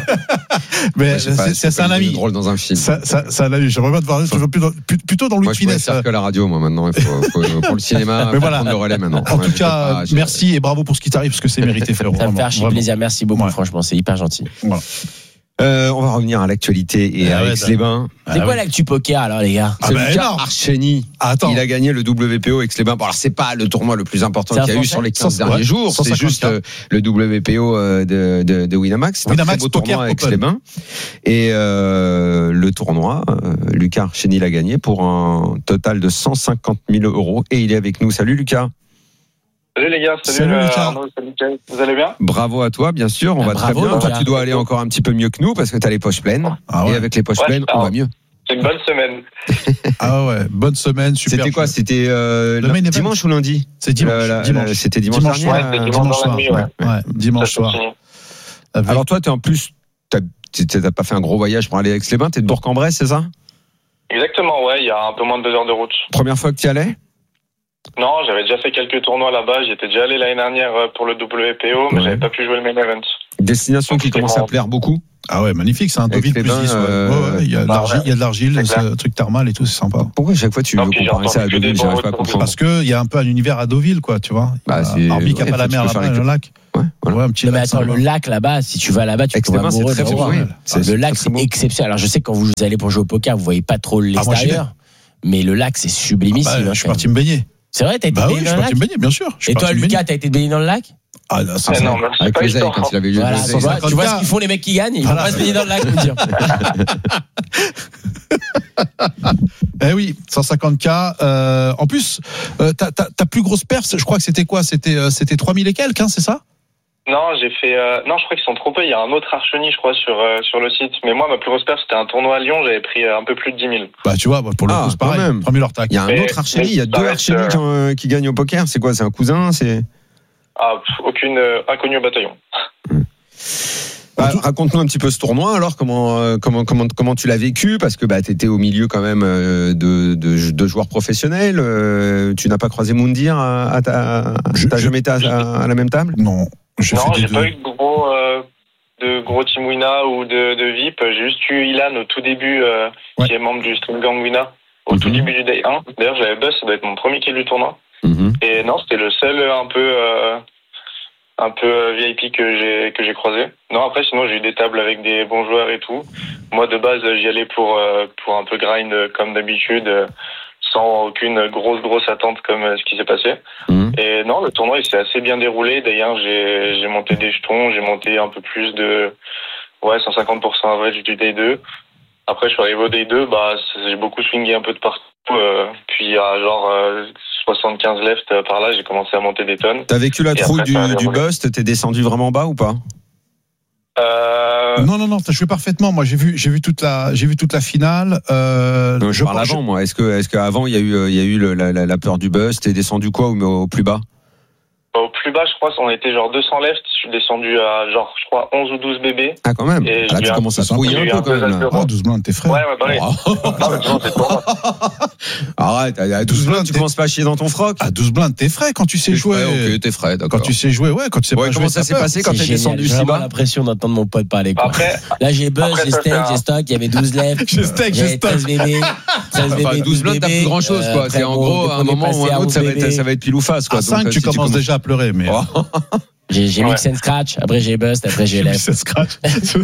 [SPEAKER 13] mais c'est, pas, c'est, c'est, c'est un ami.
[SPEAKER 10] Drôle dans un film.
[SPEAKER 13] Ça, ça, ça un ami. J'aimerais bien te voir. Je veux plutôt, plutôt dans Louis de Funès.
[SPEAKER 10] Moi, je pourrais faire que la radio, moi maintenant. Il faut, faut pour le cinéma,
[SPEAKER 13] mais voilà.
[SPEAKER 10] Prendre le relais maintenant.
[SPEAKER 13] En tout cas, merci et bravo pour ce qui t'arrive, parce que c'est mérité, frérot.
[SPEAKER 12] Ça me fait archi plaisir. Merci beaucoup, ouais. Franchement, c'est hyper gentil.
[SPEAKER 10] Voilà. Euh, on va revenir à l'actualité et ah à ouais, Aix-les-Bains.
[SPEAKER 12] C'est ah quoi ouais. l'actu poker alors, les gars?
[SPEAKER 10] C'est ah bah Lucas Archeni.
[SPEAKER 13] Ah,
[SPEAKER 10] il a gagné le W P O Aix-les-Bains. Bon, alors c'est pas le tournoi le plus important qu'il y a eu sur les quinze derniers ouais, jours. C'est juste euh, le W P O de, de, de Winamax. C'est
[SPEAKER 13] Winamax
[SPEAKER 10] un très beau tournoi à Aix-les-Bains. Et euh, le tournoi, euh, Lucas Archeni l'a gagné pour un total de cent cinquante mille euros. Et il est avec nous. Salut Lucas.
[SPEAKER 14] Salut les gars, salut, salut euh, Arnaud, salut Kay. Vous allez bien?
[SPEAKER 10] Bravo à toi, bien sûr, on ah, va bravo, très bien. Toi, tu dois aller encore un petit peu mieux que nous parce que tu as les poches pleines. Ah ouais. Et avec les poches ouais, pleines, on va mieux.
[SPEAKER 14] C'est une bonne semaine.
[SPEAKER 13] Ah ouais, bonne semaine, super.
[SPEAKER 10] C'était quoi? C'était euh, le dimanche ou lundi?
[SPEAKER 13] C'est dimanche.
[SPEAKER 10] Euh, la,
[SPEAKER 13] dimanche.
[SPEAKER 10] La, c'était dimanche, dimanche
[SPEAKER 14] dernier. Ouais,
[SPEAKER 10] euh,
[SPEAKER 14] dimanche, dimanche soir. Nuit, ouais.
[SPEAKER 13] Ouais, dimanche soir.
[SPEAKER 10] Avec... Alors toi, t'es en plus, t'as, t'as pas fait un gros voyage pour aller à Aix-les-Bains, t'es de Bourg-en-Bresse, c'est ça?
[SPEAKER 14] Exactement, ouais, il y a un peu moins de deux heures de route.
[SPEAKER 10] Première fois que tu y allais?
[SPEAKER 14] Non, j'avais déjà fait quelques tournois là-bas. J'étais déjà allé l'année dernière pour le W P O, mais ouais. j'avais pas pu jouer le main event.
[SPEAKER 10] Destination Donc, qui commence bon. à plaire beaucoup.
[SPEAKER 13] Ah ouais, magnifique, c'est un Deauville plus dix. Euh... Ouais, ouais, il y a de l'argile, il y a de l'argile, c'est un truc thermal et tout, c'est sympa.
[SPEAKER 10] Pourquoi chaque fois tu veux comparer ça à Deauville, j'arrive pas à comprendre.
[SPEAKER 13] Parce que il y a un peu un univers à Deauville, quoi, tu vois.
[SPEAKER 10] Bah, c'est
[SPEAKER 13] Hormis qu'il n'y a pas la mer là-bas, le lac.
[SPEAKER 10] Ouais, voilà.
[SPEAKER 12] ouais, un petit non, mais attends, le lac là-bas, si tu vas là-bas, tu peux amoureux de l'endroit. Le lac, c'est exceptionnel. Alors, je sais que quand vous allez pour jouer au poker, vous voyez pas trop l'extérieur, mais le lac, c'est sublimissime.
[SPEAKER 13] Je suis parti me baigner.
[SPEAKER 12] C'est vrai, t'as été
[SPEAKER 13] bah
[SPEAKER 12] baigné
[SPEAKER 13] oui,
[SPEAKER 12] dans le lac?
[SPEAKER 13] Je suis parti me baigner, bien sûr.
[SPEAKER 12] Et toi, Lucas, t'as été baigné dans le lac?
[SPEAKER 13] Ah, là, ça,
[SPEAKER 14] non,
[SPEAKER 10] avec les ailes, quand il avait eu
[SPEAKER 12] voilà, tu vois, tu vois ce qu'ils font les mecs qui gagnent, ils voilà. vont pas se baigner dans le lac, me dire.
[SPEAKER 13] Eh oui, cent cinquante K. Euh, en plus, euh, ta, ta, ta plus grosse perf, je crois que c'était quoi? C'était, euh, c'était trois mille et quelques, hein, c'est ça?
[SPEAKER 14] Non, j'ai fait. Euh, non, je crois qu'ils sont trompés. Il y a un autre Archeni, je crois, sur euh, sur le site. Mais moi, ma plus grosse perf, c'était un tournoi à Lyon. J'avais pris euh, un peu plus de dix mille.
[SPEAKER 13] Bah, tu vois, pour le
[SPEAKER 10] ah,
[SPEAKER 13] coup, c'est pareil. trois mille hors taxe.
[SPEAKER 10] Il y a un mais, autre Archeni. Il y a deux Archeni euh... qui, euh, qui gagnent au poker. C'est quoi? C'est un cousin? C'est.
[SPEAKER 14] Ah, pff, aucune euh, inconnue au bataillon.
[SPEAKER 10] Bah, raconte-nous un petit peu ce tournoi. Alors, comment euh, comment comment comment tu l'as vécu? Parce que bah t'étais au milieu quand même euh, de, de de joueurs professionnels. Euh, tu n'as pas croisé Moundir à, à ta. Je, t'as je, jamais été à, à, à la même table?
[SPEAKER 13] Non.
[SPEAKER 14] J'ai non, j'ai deux. pas eu de gros euh, de gros team Wina ou de, de V I P. J'ai juste eu Ilan au tout début, euh, ouais. qui est membre du Street Gang Wina, au mm-hmm. tout début du Day un. D'ailleurs, j'avais Buzz, ça doit être mon premier kill du tournoi. Mm-hmm. Et non, c'était le seul un peu euh, un peu V I P que j'ai que j'ai croisé. Non, après sinon j'ai eu des tables avec des bons joueurs et tout. Moi de base, j'y allais pour euh, pour un peu grind comme d'habitude. Euh, sans aucune grosse grosse attente comme ce qui s'est passé. Mmh. Et non, le tournoi il s'est assez bien déroulé. D'ailleurs, j'ai j'ai monté des jetons, j'ai monté un peu plus de ouais cent cinquante pour cent average du Day deux. Après, je suis arrivé au Day deux, bah j'ai beaucoup swingé un peu de partout. Euh, puis à genre euh, soixante-quinze left par là, j'ai commencé à monter des tonnes.
[SPEAKER 10] T'as vécu la trouille du, du bust? T'es descendu vraiment bas ou pas?
[SPEAKER 14] Euh...
[SPEAKER 13] Non non non, t'as joué parfaitement. Moi j'ai vu j'ai vu toute la j'ai vu toute la finale. Euh,
[SPEAKER 10] non, je, je parle avant je... moi. Est-ce que est-ce qu'avant il y a eu il y a eu le, la, la peur du bust? T'es descendu quoi au, au plus bas?
[SPEAKER 14] Au plus bas, je crois, on était genre deux cents left. Je suis descendu à genre, je crois, onze ou douze bébés.
[SPEAKER 10] Ah, quand même. Et ah, là, tu commences à se rouiller un peu, un quand même.
[SPEAKER 13] Ah, douze blindes, t'es frais.
[SPEAKER 14] Ouais, ouais, bah oui. Oh. Non, mais non, c'est pour
[SPEAKER 10] arrête, à douze blindes, tu commences pas à chier dans ton froc.
[SPEAKER 13] À douze blindes, t'es frais quand tu sais
[SPEAKER 10] t'es
[SPEAKER 13] jouer.
[SPEAKER 10] Frais, ok, t'es frais, d'accord.
[SPEAKER 13] Quand tu sais jouer, ouais, quand tu sais
[SPEAKER 10] ouais,
[SPEAKER 13] pas
[SPEAKER 10] comment
[SPEAKER 13] jouer.
[SPEAKER 10] ça s'est passé quand t'es descendu si bas?
[SPEAKER 12] J'ai l'impression d'entendre mon pote parler, quoi.
[SPEAKER 14] Après,
[SPEAKER 12] là, j'ai buzz, j'ai steak, j'ai stock, il y avait douze left.
[SPEAKER 13] J'ai steak, j'ai stock.
[SPEAKER 12] treize bébés. treize bébés,
[SPEAKER 10] douze blindes, t'as plus grand chose, quoi. C'est en gros, à un moment ou un autre, ça va être pile ou face, quoi.
[SPEAKER 13] À cinq, tu commences déjà à pleurer, mais.
[SPEAKER 12] J'ai, j'ai ouais. mix and scratch, après j'ai bust, après j'ai left.
[SPEAKER 13] Mix and scratch.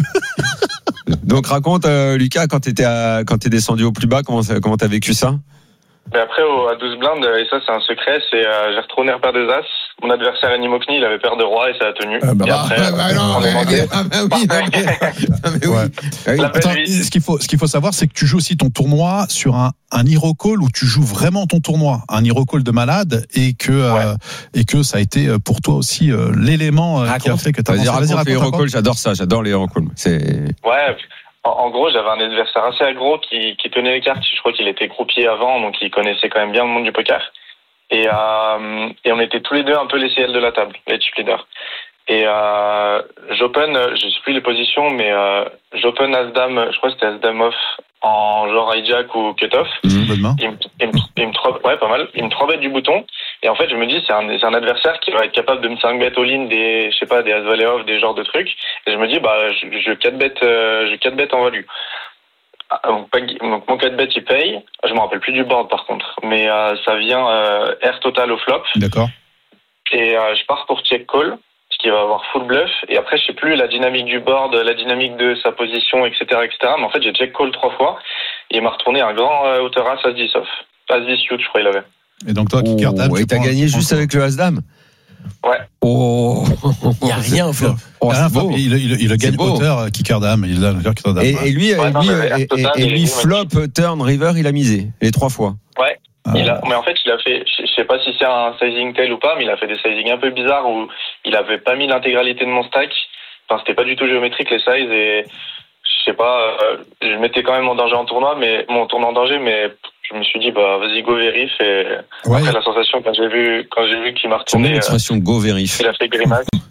[SPEAKER 10] Donc raconte, euh, Lucas, quand t'étais à, quand t'es descendu au plus bas, comment, comment t'as vécu ça?
[SPEAKER 14] Mais après, au, à douze blindes, et ça c'est un secret, c'est euh, j'ai retourné à paire des as. Mon adversaire Enimokni, il avait paire de roi et ça a tenu.
[SPEAKER 13] Euh, bah,
[SPEAKER 14] et après,
[SPEAKER 13] bah, bah, non, mais, mais, ah, bah, oui, non, mais, ah, mais oui. Ouais. Oui. Attends, ce qu'il faut, ce qu'il faut savoir, c'est que tu joues aussi ton tournoi sur un, un hero call où tu joues vraiment ton tournoi, un hero call de malade, et que, ouais. euh, et que ça a été pour toi aussi euh, l'élément euh, qui a fait que t'as
[SPEAKER 10] vas-y, raconte, raconte les hero calls, j'adore ça, j'adore les hero calls. C'est.
[SPEAKER 14] Ouais. En gros, j'avais un adversaire assez aggro qui, qui tenait les cartes. Je crois qu'il était croupier avant, donc il connaissait quand même bien le monde du poker. Et, euh, et on était tous les deux un peu les C L de la table, les chip leaders. Et euh, j'open, je sais plus les positions, mais euh, j'open As-Dame, je crois que c'était As-Dame off en genre hijack ou cut-off.
[SPEAKER 13] Mmh,
[SPEAKER 14] il me, il me, il me trois, ouais, pas mal. Il me trois bêtes du bouton. Et en fait, je me dis, c'est un, c'est un adversaire qui va être capable de me cinq bet all-in des, je sais pas, des As-Valet off, des genres de trucs. Et je me dis, bah, je, je quatre bet, euh, je quatre bet en value. Donc, donc mon quatre bet il paye. Je me rappelle plus du board par contre, mais euh, ça vient euh, air total au flop.
[SPEAKER 13] D'accord.
[SPEAKER 14] Et euh, je pars pour check call, ce qui va avoir full bluff. Et après je sais plus la dynamique du board, la dynamique de sa position, et cetera, et cetera. Mais en fait j'ai check call trois fois. Et il m'a retourné un grand euh, hauteur as as dix off, as dix suit, je crois il avait.
[SPEAKER 13] Et donc toi kicker dame.
[SPEAKER 10] Et t'as gagné juste avec le as dame.
[SPEAKER 14] Ouais.
[SPEAKER 10] Oh,
[SPEAKER 12] il n'y a rien au flop.
[SPEAKER 10] Oh,
[SPEAKER 13] ah, il, il, il gagne hauteur kicker dame, il a le kicker dame.
[SPEAKER 10] Et, et lui,
[SPEAKER 14] ouais,
[SPEAKER 10] et
[SPEAKER 14] non,
[SPEAKER 10] lui,
[SPEAKER 14] et,
[SPEAKER 10] et, et lui flop, turn, river, il a misé les trois fois.
[SPEAKER 14] Ouais. Ah. Il a, mais en fait, il a fait, je sais pas si c'est un sizing tail ou pas, mais il a fait des sizing un peu bizarres où il avait pas mis l'intégralité de mon stack. Enfin, c'était pas du tout géométrique les sizes et je sais pas, euh, je mettais quand même en danger en tournoi, mais mon tournoi en danger, mais je me suis dit bah vas-y go vérif et
[SPEAKER 10] ouais.
[SPEAKER 14] Après la sensation quand j'ai vu quand j'ai vu qu'il m'a retourné.
[SPEAKER 10] C'est l'expression euh, go vérif.
[SPEAKER 14] Il a fait grimace.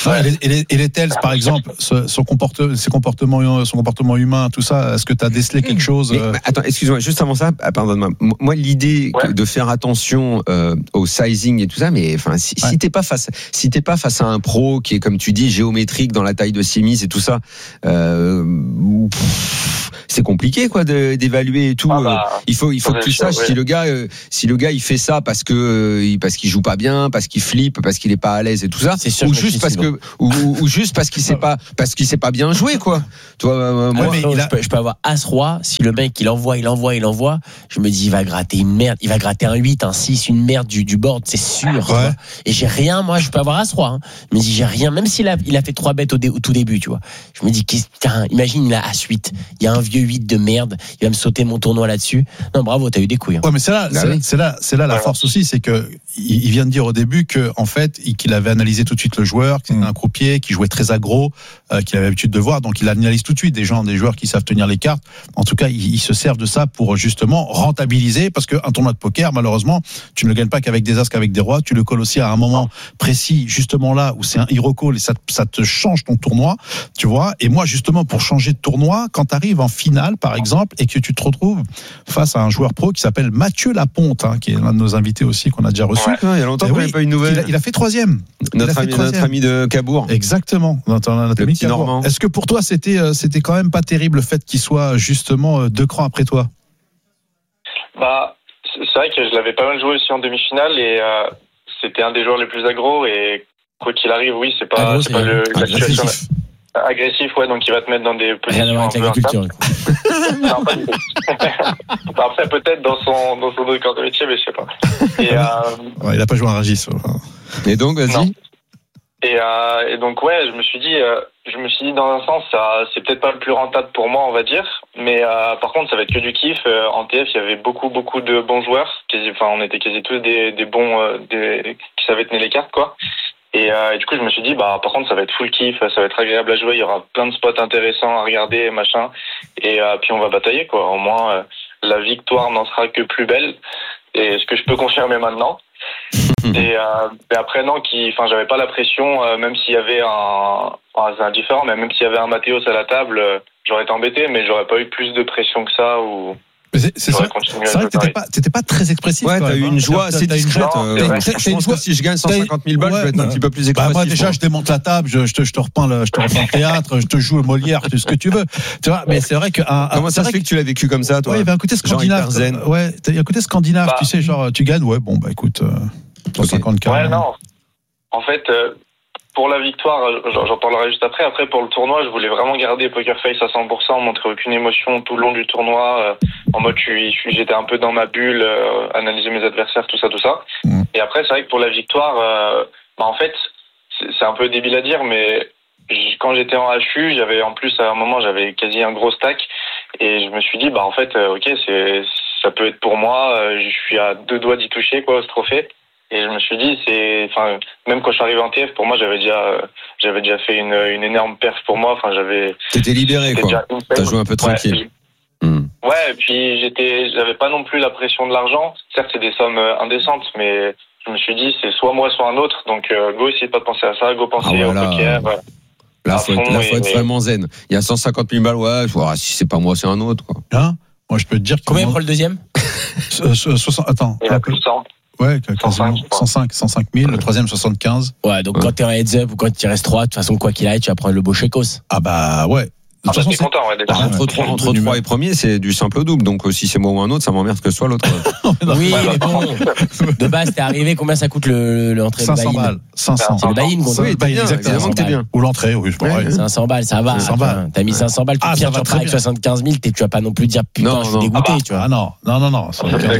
[SPEAKER 13] Ouais, et, les, et, les, et les Tels, par exemple, ce, son, comporte, ses comportements, son comportement humain, tout ça, est-ce que tu as décelé quelque chose
[SPEAKER 10] mais, bah, attends, excuse-moi, juste avant ça, pardonne-moi. Moi, l'idée ouais. de faire attention euh, au sizing et tout ça, mais enfin, si, ouais. si t'es pas face, si t'es pas face à un pro qui est, comme tu dis, géométrique dans la taille de Simis et tout ça, euh, pff, c'est compliqué, quoi, de, d'évaluer et tout. Ah bah, il faut, il faut que tu saches ouais. si le gars, euh, si le gars, il fait ça parce que, euh, parce qu'il joue pas bien, parce qu'il flippe, parce qu'il est pas à l'aise et tout ça,
[SPEAKER 12] c'est sûr,
[SPEAKER 10] ou juste parce que, ou, ou juste parce qu'il sait pas, parce qu'il sait pas bien jouer, quoi. Toi, euh, moi,
[SPEAKER 12] ah, mais non, a... je, peux, je peux avoir As-Roi, si le mec, il envoie, il envoie, il envoie, je me dis, il va gratter une merde, il va gratter un huit, un six, une merde du, du board, c'est sûr. Ouais. Et j'ai rien, moi, je peux avoir As-Roi, hein. Je me dis, j'ai rien, même s'il a, il a fait trois bêtes au, dé, au tout début, tu vois. Je me dis, putain, imagine, il a As huit, il y a un vieux huit de merde, il va me sauter mon tournoi là-dessus. Non, bravo, t'as eu des couilles. Hein.
[SPEAKER 13] Ouais, mais c'est là, c'est, oui. c'est là, c'est là la force aussi, c'est que, il vient de dire au début que, en fait, qu'il avait analysé tout de suite le joueur, qu'il était un croupier, qui jouait très aggro, euh, qu'il avait l'habitude de voir, donc il analyse tout de suite des gens, des joueurs qui savent tenir les cartes. En tout cas, ils, ils se servent de ça pour justement rentabiliser, parce qu'un tournoi de poker, malheureusement, tu ne le gagnes pas qu'avec des as, qu'avec des rois, tu le colles aussi à un moment précis, justement là, où c'est un hero call et ça, ça te change ton tournoi, tu vois. Et moi, justement, pour changer de tournoi, quand tu arrives en finale, par exemple, et que tu te retrouves face à un joueur pro qui s'appelle Mathieu Laponte, hein, qui est l'un de nos invités aussi, qu'on a déjà reçu.
[SPEAKER 10] Ouais, il y a longtemps qu'on n'avait pas une nouvelle.
[SPEAKER 13] Il a, il a fait troisième.
[SPEAKER 10] Notre,
[SPEAKER 13] a
[SPEAKER 10] ami,
[SPEAKER 13] fait troisième.
[SPEAKER 10] notre ami de Cabourg.
[SPEAKER 13] Exactement. Notre, notre
[SPEAKER 10] le
[SPEAKER 13] ami
[SPEAKER 10] petit
[SPEAKER 13] Cabourg.
[SPEAKER 10] Normand.
[SPEAKER 13] Est-ce que pour toi, c'était, c'était quand même pas terrible le fait qu'il soit justement deux crans après toi?
[SPEAKER 14] Bah, c'est vrai que je l'avais pas mal joué aussi en demi-finale et euh, c'était un des joueurs les plus aggro et quoi qu'il arrive, oui, c'est pas,
[SPEAKER 12] agro,
[SPEAKER 14] c'est
[SPEAKER 12] c'est
[SPEAKER 14] pas le, la situation.
[SPEAKER 12] agressif.
[SPEAKER 14] Agressif, ouais, donc il va te mettre dans des positions un peu
[SPEAKER 12] instables.
[SPEAKER 14] Non, pas du tout. Après, peut-être dans son, dans son autre corps de métier, mais je sais pas. Et, euh...
[SPEAKER 13] ouais, il a pas joué à Ragis.
[SPEAKER 10] Et donc, vas-y.
[SPEAKER 14] Et, euh, et donc, ouais, je me suis dit, euh, je me suis dit, dans un sens, ça, c'est peut-être pas le plus rentable pour moi, on va dire. Mais, euh, par contre, ça va être que du kiff. Euh, en T F, il y avait beaucoup, beaucoup de bons joueurs. Quasi, enfin, on était quasi tous des, des bons, euh, des, qui savaient tenir les cartes, quoi. Et, euh, et du coup, je me suis dit, bah, par contre, ça va être full kiff, ça va être agréable à jouer, il y aura plein de spots intéressants à regarder, machin. Et euh, puis on va batailler, quoi. Au moins, euh, la victoire n'en sera que plus belle. Et ce que je peux confirmer maintenant. Et, euh, et après, non, qui, enfin, j'avais pas la pression, euh, même s'il y avait un, enfin, c'est indifférent, mais même s'il y avait un Mathéos à la table, euh, j'aurais été embêté, mais j'aurais pas eu plus de pression que ça ou.
[SPEAKER 13] C'est, c'est, ça, c'est vrai que t'étais pas, t'étais pas très expressif.
[SPEAKER 10] Ouais, t'as eu une joie assez discrète.
[SPEAKER 14] Euh,
[SPEAKER 10] ouais. Je pense que si je gagne cent cinquante mille balles, ouais, je vais être un petit peu plus expressif.
[SPEAKER 13] Bah moi déjà, je démonte la table, je, je te, je te repeins le, je te repeins le théâtre, je te joue au Molière, tout ce que tu veux. Tu vois, mais c'est vrai que. Un,
[SPEAKER 10] Comment ça se fait que tu l'as vécu comme ça, toi?
[SPEAKER 13] Ouais, il y avait un côté scandinave. Ouais, il y a un côté scandinave. Tu sais, genre, tu gagnes, ouais, bon, bah écoute, cent cinquante K.
[SPEAKER 14] Ouais, non. En fait. Pour la victoire, j'en parlerai juste après. Après, pour le tournoi, je voulais vraiment garder Poker Face à cent pour cent, montrer aucune émotion tout le long du tournoi. Euh, en mode, je suis, je suis, j'étais un peu dans ma bulle, euh, analyser mes adversaires, tout ça, tout ça. Mmh. Et après, c'est vrai que pour la victoire, euh, bah, en fait, c'est, c'est un peu débile à dire, mais quand j'étais en H U, j'avais en plus à un moment, j'avais quasi un gros stack, et je me suis dit, bah en fait, euh, ok, c'est, ça peut être pour moi. Euh, je suis à deux doigts d'y toucher, quoi, ce trophée. Et je me suis dit, c'est, enfin, même quand je suis arrivé en T F, pour moi, j'avais déjà, euh, j'avais déjà fait une, une énorme perf pour moi. Enfin, j'avais.
[SPEAKER 10] T'étais libéré, quoi. T'as joué un peu tranquille.
[SPEAKER 14] Ouais, mmh. Ouais, et puis j'étais, j'avais pas non plus la pression de l'argent. Certes, c'est des sommes indécentes, mais je me suis dit, c'est soit moi, soit un autre. Donc, euh, go, essayez pas de penser à ça, go, penser ah, voilà. au poker. Voilà.
[SPEAKER 10] Là, faut être, là, faut être vraiment zen. Il y a cent cinquante mille balles, ouais, vois, si c'est pas moi, c'est un autre, quoi.
[SPEAKER 13] Hein? Moi, je peux te dire.
[SPEAKER 12] Combien prend le deuxième?
[SPEAKER 13] soixante, attends.
[SPEAKER 14] Il y a plus de cent.
[SPEAKER 13] Ouais, cent cinq, cent cinq, cent cinq mille, le troisième soixante-quinze.
[SPEAKER 12] Ouais, donc ouais. Quand t'es en heads up ou quand il reste trois, de toute façon, quoi qu'il aille, tu vas prendre le beau chècos.
[SPEAKER 13] Ah bah ouais.
[SPEAKER 14] De toute façon, c'est content, ouais,
[SPEAKER 10] bah, entre trois, entre trois et premier, c'est du simple au double. Donc, si c'est moi ou un autre, ça m'emmerde que ce soit l'autre.
[SPEAKER 12] Oui, mais bon. De base, t'es arrivé, combien ça coûte le, l'entrée
[SPEAKER 13] cinq cents balles. cinq cents.
[SPEAKER 12] C'est le buy-in,
[SPEAKER 13] quoi. Oui, buy-in, exactement, que t'es bien. Ou l'entrée, oui, je pareil.
[SPEAKER 12] cinq cents balles, ça va. cinq cents balles. T'as mis cinq cents balles, tu pires, tu rentres avec soixante-quinze mille, tu vas pas non plus dire, putain, je suis dégoûté, tu vois.
[SPEAKER 13] Ah non, non, non, non.